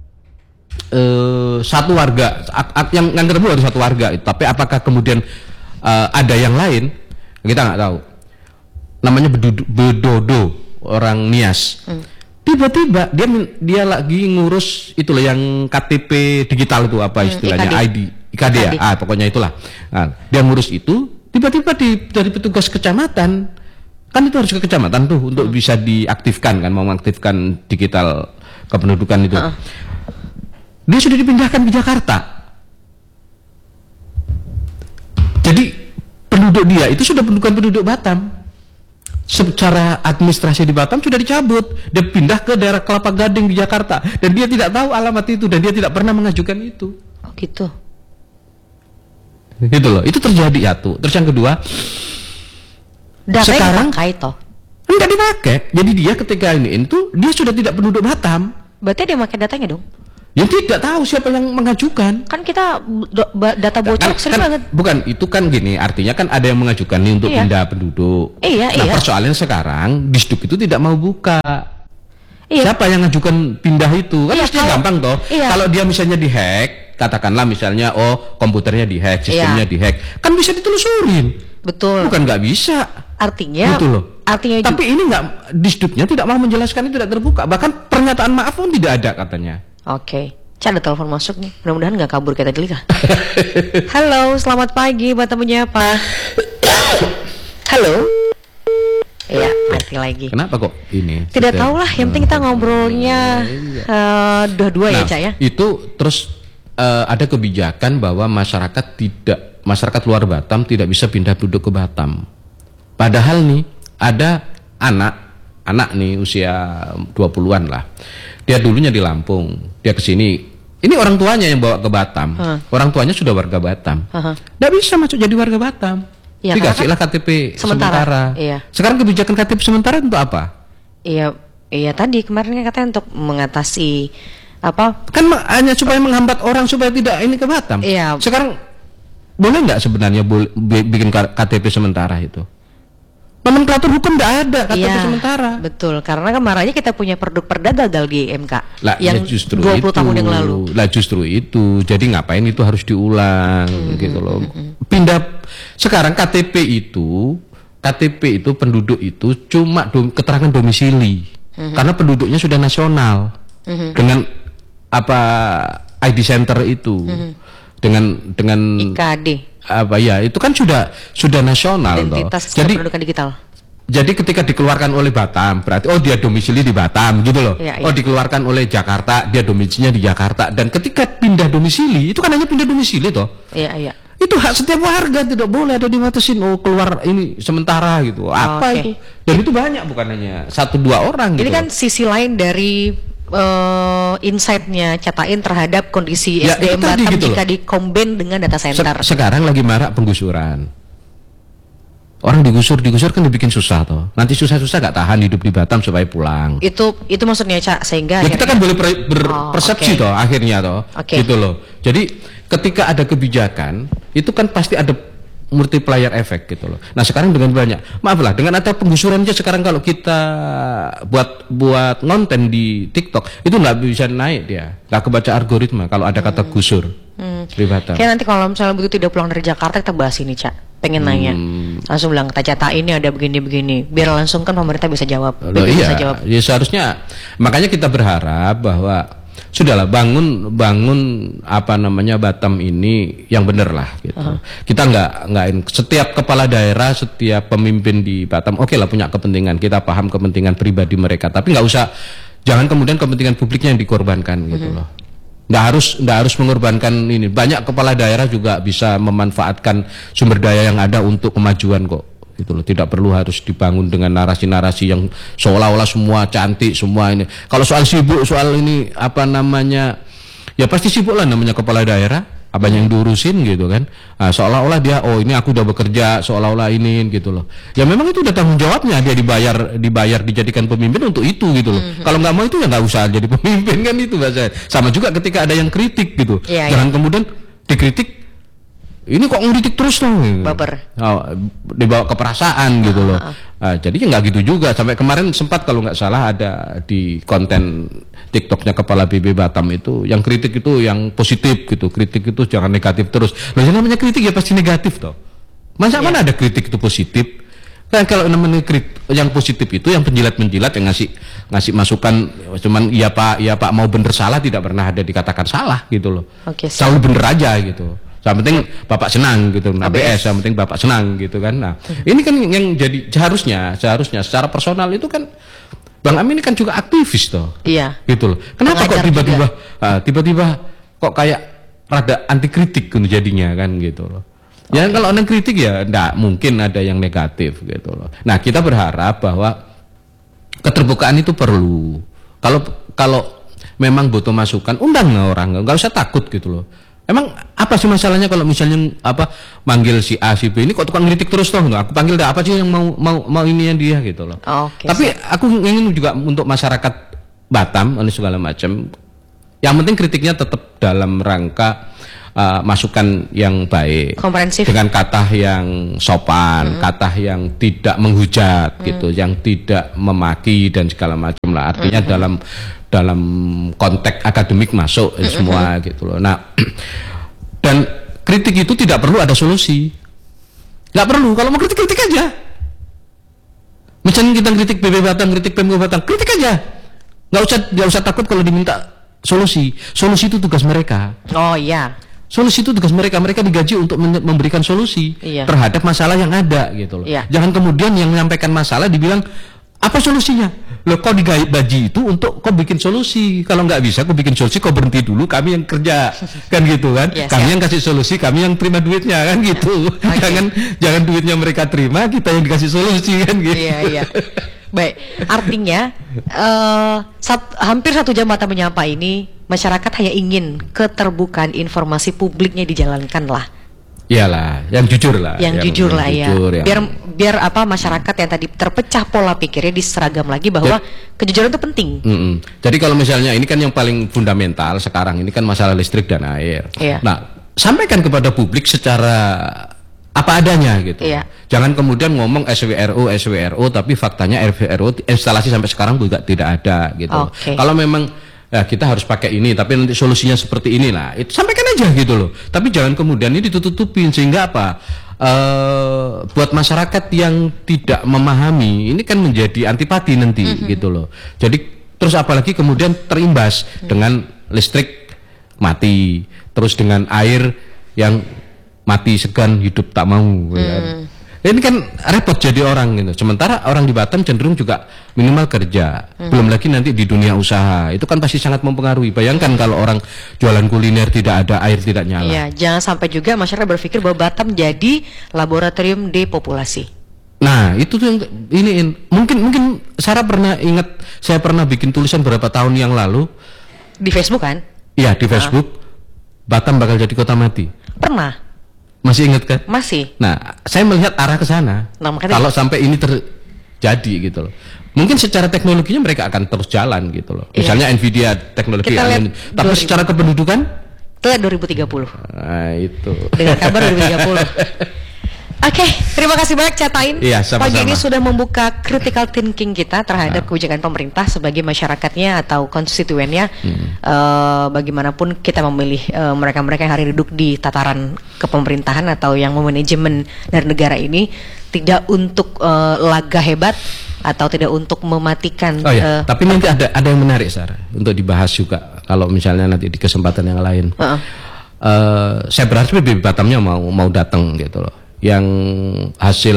Speaker 3: satu warga yang ketemu baru satu warga, tapi apakah kemudian ada yang lain kita nggak tahu. Namanya Bedodo, orang Nias. Tiba-tiba dia lagi ngurus itu loh yang KTP digital itu apa istilahnya, IKD ya, pokoknya itulah. Nah, dia ngurus itu, tiba-tiba dari petugas kecamatan, kan itu harus ke kecamatan tuh untuk bisa diaktifkan kan, mau mengaktifkan digital kependudukan itu. Dia sudah dipindahkan ke Jakarta. Jadi penduduk dia itu sudah bukan penduduk Batam. Secara administrasi di Batam sudah dicabut. Dia pindah ke daerah Kelapa Gading di Jakarta dan dia tidak tahu alamat itu dan dia tidak pernah mengajukan itu.
Speaker 2: Oh gitu.
Speaker 3: Gitu loh. Itu terjadi satu. Terus yang kedua,
Speaker 2: datanya
Speaker 3: sekarang
Speaker 2: dipakai toh?
Speaker 3: Enggak dipakai. Jadi dia ketika ini itu dia sudah tidak penduduk Batam.
Speaker 2: Berarti dia pakai datanya dong?
Speaker 3: Yang tidak tahu siapa yang mengajukan.
Speaker 2: Kan kita data bocor sering banget.
Speaker 3: Bukan, itu kan gini, artinya kan ada yang mengajukan nih untuk pindah penduduk. Nah, persoalannya sekarang Disduk itu tidak mau buka. Siapa yang mengajukan pindah itu? Kan mestinya gampang toh. Kalau dia misalnya dihack, katakanlah misalnya komputernya dihack, sistemnya dihack, kan bisa ditelusurin. Betul. Bukan nggak bisa.
Speaker 2: Artinya artinya
Speaker 3: tapi ini nggak, Disduknya tidak mau menjelaskan, itu tidak terbuka. Bahkan pernyataan maaf pun tidak ada katanya.
Speaker 2: Oke, ada telepon masuk nih. Mudah-mudahan nggak kabur kayak tadi kah? Halo, selamat pagi, Batam Menyapa. Halo. Iya, mati lagi.
Speaker 3: Kenapa kok ini?
Speaker 2: Tidak tahu lah, yang penting kita ngobrolnya dua-dua ya, Cak ya.
Speaker 3: Itu terus ada kebijakan bahwa masyarakat luar Batam tidak bisa pindah duduk ke Batam. Padahal nih ada anak nih usia 20-an lah. Dia dulunya di Lampung, dia ke sini. Ini orang tuanya yang bawa ke Batam. Orang tuanya sudah warga Batam. Nggak bisa masuk jadi warga Batam. Ya, dikasihlah KTP sementara. Iya. Sekarang kebijakan KTP sementara untuk apa?
Speaker 2: Iya tadi kemarin kan katanya untuk mengatasi apa?
Speaker 3: Kan hanya supaya menghambat orang supaya tidak ini ke Batam.
Speaker 2: Iya.
Speaker 3: Sekarang boleh nggak sebenarnya bikin KTP sementara itu? Nomenklatur hukum tidak ada KTP sementara.
Speaker 2: Betul, karena kemarinnya kita punya produk perda gagal di MK
Speaker 3: lah,
Speaker 2: yang
Speaker 3: ya
Speaker 2: 20 tahun yang lalu.
Speaker 3: Lah justru itu. Jadi ngapain itu harus diulang gitu loh. Pindah sekarang KTP itu penduduk itu cuma keterangan domisili. Karena penduduknya sudah nasional. Dengan apa ID center itu. Dengan
Speaker 2: IKD.
Speaker 3: Itu kan sudah nasional
Speaker 2: identitas
Speaker 3: toh. Jadi
Speaker 2: kependudukan digital.
Speaker 3: Jadi ketika dikeluarkan oleh Batam berarti dia domisili di Batam gitu loh. Dikeluarkan oleh Jakarta, dia domisilinya di Jakarta. Dan ketika pindah domisili itu kan hanya pindah domisili toh.
Speaker 2: Iya.
Speaker 3: Itu hak setiap warga, tidak boleh ada dimatasin keluar ini sementara gitu. Apa itu? Dan itu banyak, bukan hanya 1-2 orang gitu.
Speaker 2: Ini kan sisi lain dari insight-nya Catain terhadap kondisi SDM Batam gitu jika dikombin dengan data center.
Speaker 3: Sekarang lagi marak penggusuran. Orang digusur kan dibikin susah toh. Nanti susah-susah gak tahan hidup di Batam supaya pulang.
Speaker 2: Itu maksudnya Cak, sehingga
Speaker 3: kita kan boleh berpersepsi toh akhirnya toh. Gitu loh. Jadi ketika ada kebijakan itu kan pasti ada multiplier effect gitu loh. Nah sekarang dengan banyak, maaflah dengan ada penggusuran aja sekarang kalau kita buat konten di TikTok itu nggak bisa naik dia, nggak kebaca algoritma kalau ada kata gusur di Batam.
Speaker 2: Kayak nanti kalau misalnya begitu tidak pulang dari Jakarta kita bahas ini Cak, pengen nanya, langsung bilang kata Cata ini ada begini-begini, biar langsung kan pemerintah bisa jawab.
Speaker 3: Bisa jawab. Ya seharusnya, makanya kita berharap bahwa sudahlah bangun Batam ini yang benar lah gitu. Kita nggak setiap kepala daerah, setiap pemimpin di Batam lah punya kepentingan, kita paham kepentingan pribadi mereka, tapi jangan kemudian kepentingan publiknya yang dikorbankan gitu loh. Nggak harus mengorbankan ini. Banyak kepala daerah juga bisa memanfaatkan sumber daya yang ada untuk kemajuan kok. Gitu loh, tidak perlu harus dibangun dengan narasi-narasi yang seolah-olah semua cantik semua ini. Kalau soal sibuk, soal ini ya pasti sibuk lah namanya kepala daerah, apa yang diurusin gitu kan. Nah, seolah-olah dia ini aku udah bekerja, seolah-olah ini gitu loh. Ya memang itu udah tanggung jawabnya, dia dibayar dijadikan pemimpin untuk itu gitu loh. Kalau nggak mau itu ya nggak usah jadi pemimpin kan, itu bahasa. Sama juga ketika ada yang kritik gitu, jangan kemudian dikritik. Ini kok ngeritik terus dong,
Speaker 2: baper.
Speaker 3: Dibawa ke perasaan gitu loh. Jadi nggak gitu juga. Sampai kemarin sempat kalau nggak salah ada di konten TikToknya Kepala BB Batam itu, yang kritik itu yang positif gitu. Kritik itu jangan negatif terus. Loh, yang namanya kritik ya pasti negatif toh. Masa mana ada kritik itu positif? Kan kalau namanya kritik yang positif itu yang penjilat-penjilat yang ngasih masukan, cuman iya pak mau bener salah, tidak pernah ada dikatakan salah gitu loh. Selalu bener aja gitu. Yang penting Bapak senang gitu, ABS yang penting Bapak senang gitu kan. Nah, ini kan yang jadi seharusnya secara personal itu kan Bang Amin ini kan juga aktivis toh.
Speaker 2: Iya.
Speaker 3: Gitu loh. Kenapa kok tiba-tiba kok kayak rada anti kritik jadinya kan gitu loh. Ya kalau orang kritik ya enggak mungkin ada yang negatif gitu loh. Nah, kita berharap bahwa keterbukaan itu perlu. Kalau memang butuh masukan, undang orang, enggak usah takut gitu loh. Emang apa sih masalahnya kalau misalnya manggil si A si B ini kok tukang kritik terus toh? Aku panggil apa sih yang mau ini yang dia gitu loh. Tapi aku ingin juga untuk masyarakat Batam ini segala macam. Yang penting kritiknya tetap dalam rangka masukan yang baik,
Speaker 2: komprehensif,
Speaker 3: dengan kata yang sopan, kata yang tidak menghujat gitu, yang tidak memaki dan segala macam lah. Artinya dalam konteks akademik masuk semua gitu loh. Nah, dan kritik itu tidak perlu ada solusi, nggak perlu. Kalau mau kritik aja. Misalnya kita kritik BB Batam, kritik Pemko Batam, kritik aja. Nggak usah takut kalau diminta solusi. Solusi itu tugas mereka.
Speaker 2: Oh iya.
Speaker 3: Solusi itu tugas mereka. Mereka digaji untuk memberikan solusi terhadap masalah yang ada gitu loh. Iya. Jangan kemudian yang menyampaikan masalah dibilang apa solusinya? Loh, kau digaji itu untuk kau bikin solusi. Kalau nggak bisa kau bikin solusi, kau berhenti dulu, kami yang kerja. Kan gitu kan. Kami yang kasih solusi, kami yang terima duitnya kan gitu. Jangan duitnya mereka terima, kita yang dikasih solusi kan gitu.
Speaker 2: Iya. Baik, artinya hampir 1 jam Batam Menyapa ini masyarakat hanya ingin keterbukaan informasi publiknya dijalankan lah.
Speaker 3: Iyalah, yang jujur lah.
Speaker 2: Yang jujur lah ya. Biar masyarakat yang tadi terpecah pola pikirnya diseragam lagi bahwa kejujuran itu penting.
Speaker 3: Jadi kalau misalnya ini kan yang paling fundamental sekarang ini kan masalah listrik dan air. Iya. Nah, sampaikan kepada publik secara apa adanya gitu. Iya. Jangan kemudian ngomong SWRO tapi faktanya SWRO instalasi sampai sekarang juga tidak ada gitu. Kalau memang ya kita harus pakai ini tapi nanti solusinya seperti inilah, itu sampaikan aja gitu loh. Tapi jangan kemudian ini ditutup-tutupin sehingga buat masyarakat yang tidak memahami ini kan menjadi antipati nanti gitu loh. Jadi terus apalagi kemudian terimbas dengan listrik mati, terus dengan air yang mati segan hidup tak mau kan. Ini kan repot jadi orang gitu. Sementara orang di Batam cenderung juga minimal kerja. Belum lagi nanti di dunia usaha. Itu kan pasti sangat mempengaruhi. Bayangkan kalau orang jualan kuliner tidak ada air, tidak nyala.
Speaker 2: Iya, jangan sampai juga masyarakat berpikir bahwa Batam jadi laboratorium depopulasi.
Speaker 3: Nah, itu tuh yang ini mungkin Sarah pernah ingat saya pernah bikin tulisan beberapa tahun yang lalu
Speaker 2: di Facebook kan?
Speaker 3: Iya, di Facebook. Batam bakal jadi kota mati.
Speaker 2: Pernah.
Speaker 3: Masih ingat kan?
Speaker 2: Masih.
Speaker 3: Nah, saya melihat arah ke sana. Kalau sampai ini terjadi gitu loh. Mungkin secara teknologinya mereka akan terus jalan gitu loh. Misalnya Nvidia teknologi tapi secara kependudukan
Speaker 2: itu 2030.
Speaker 3: Nah, itu.
Speaker 2: Dengan kabar 2030. Oke, terima kasih banyak Catain.
Speaker 3: Iya, sama-sama.
Speaker 2: Pagi ini sudah membuka critical thinking kita terhadap kebijakan pemerintah sebagai masyarakatnya atau konstituennya. Bagaimanapun kita memilih mereka-mereka yang hari duduk di tataran kepemerintahan atau yang memanajemen dari negara ini tidak untuk laga hebat atau tidak untuk mematikan.
Speaker 3: Tapi nanti ada yang menarik Sarah untuk dibahas juga kalau misalnya nanti di kesempatan yang lain. Saya berharap BB Batamnya mau datang gitu loh. Yang hasil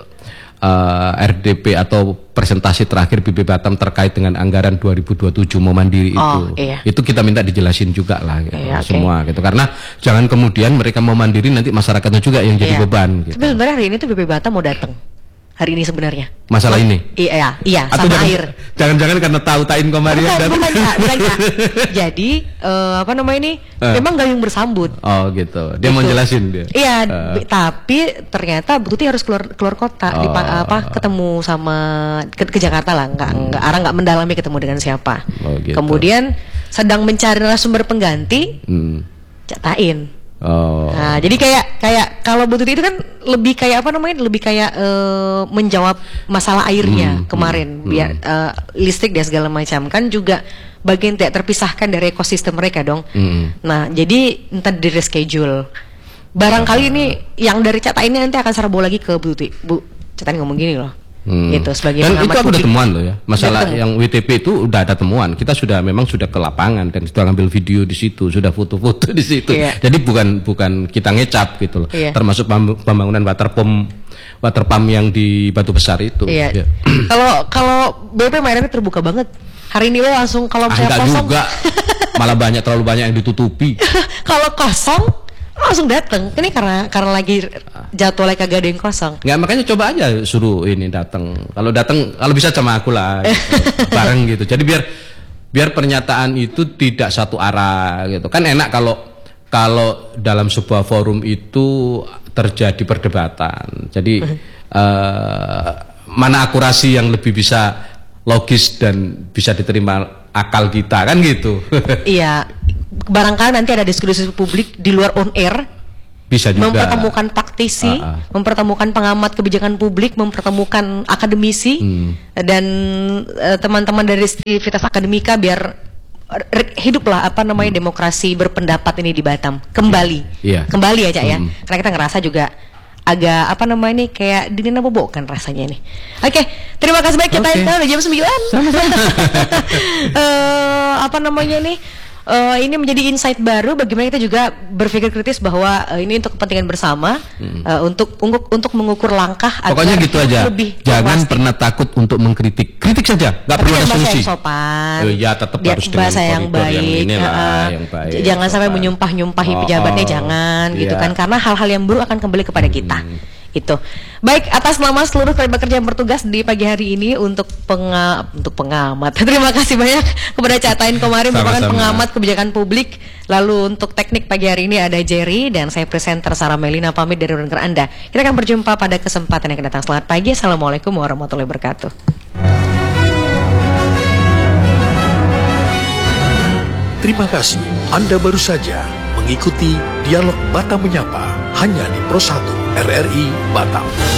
Speaker 3: RDP atau presentasi terakhir BB Batam terkait dengan anggaran 2027 mau mandiri itu kita minta dijelasin juga lah gitu, semua gitu, karena jangan kemudian mereka mau mandiri nanti masyarakatnya juga yang jadi beban gitu.
Speaker 2: Tapi sebenarnya hari ini tuh BB Batam mau datang hari ini sebenarnya
Speaker 3: masalah ini
Speaker 2: iya
Speaker 3: atau
Speaker 2: sama air
Speaker 3: jangan-jangan karena tahu Tain kemarin
Speaker 2: bukan. Jadi memang gayung bersambut
Speaker 3: gitu dia mau jelasin dia
Speaker 2: tapi ternyata Tuti harus keluar kota ketemu sama ke Jakarta lah, nggak mendalami ketemu dengan siapa gitu. Kemudian sedang mencari narasumber pengganti Catain. Nah, jadi kayak kalau Bu Tuti itu kan lebih kayak menjawab masalah airnya kemarin biar listrik dan segala macam kan juga bagian tidak terpisahkan dari ekosistem mereka dong. Nah, jadi entah di reschedule. Barangkali ini yang dari Catain ini nanti akan serbu lagi ke Bu Tuti. Bu, Catain ngomong gini loh. gitu sebagai
Speaker 3: dan
Speaker 2: pengamat
Speaker 3: itu aku udah
Speaker 2: publik.
Speaker 3: temuan loh ya, masalah yang WTP itu udah ada temuan, kita sudah ke lapangan dan sudah ngambil video di situ, sudah foto-foto di situ. Jadi bukan kita ngecap gitu loh, termasuk pembangunan water pump yang di Batu Besar itu.
Speaker 2: Kalau BP mainannya terbuka banget. Hari ini langsung kalau misalnya kosong
Speaker 3: juga malah terlalu banyak yang ditutupi.
Speaker 2: Kalau kosong langsung datang. Ini karena lagi jadwalnya kagak ada yang kosong.
Speaker 3: Nggak, makanya coba aja suruh ini datang. Kalau bisa sama aku lah bareng gitu. Jadi biar pernyataan itu tidak satu arah gitu. Kan enak kalau dalam sebuah forum itu terjadi perdebatan. Jadi mana akurasi yang lebih bisa logis dan bisa diterima akal kita, kan gitu.
Speaker 2: Iya, barangkali nanti ada diskusi publik di luar on air,
Speaker 3: bisa juga
Speaker 2: mempertemukan praktisi, mempertemukan pengamat kebijakan publik, mempertemukan akademisi dan teman-teman dari aktivitas akademika, biar hiduplah demokrasi berpendapat ini di Batam kembali. Kembali aja ya, karena kita ngerasa juga agak kayak dininabobokan rasanya ini. Oke, terima kasih banyak, kita udah jam 9. Ini menjadi insight baru bagaimana kita juga berpikir kritis bahwa ini untuk kepentingan bersama, untuk mengukur langkah.
Speaker 3: Pokoknya gitu aja. Jangan pernah takut untuk mengkritik. Kritik saja, nggak perlu ada solusi.
Speaker 2: Sopan.
Speaker 3: Ya tetap harus dengan
Speaker 2: bahasa yang baik.
Speaker 3: Yang baik.
Speaker 2: Jangan sampai menyumpah-nyumpahi pejabatnya, jangan gitu kan, karena hal-hal yang buruk akan kembali kepada kita. Itu. Baik, atas nama seluruh tenaga kerja yang bertugas di pagi hari ini untuk pengamat. Terima kasih banyak kepada Catain Komari, merupakan pengamat kebijakan publik. Lalu untuk teknik pagi hari ini ada Jerry dan saya presenter Sarah Melina, pamit dari ruang Anda. Kita akan berjumpa pada kesempatan yang akan datang. Selamat pagi. Assalamualaikum warahmatullahi wabarakatuh.
Speaker 1: Terima kasih. Anda baru saja mengikuti Dialog Batam Menyapa hanya di Pro 1 RRI Batam.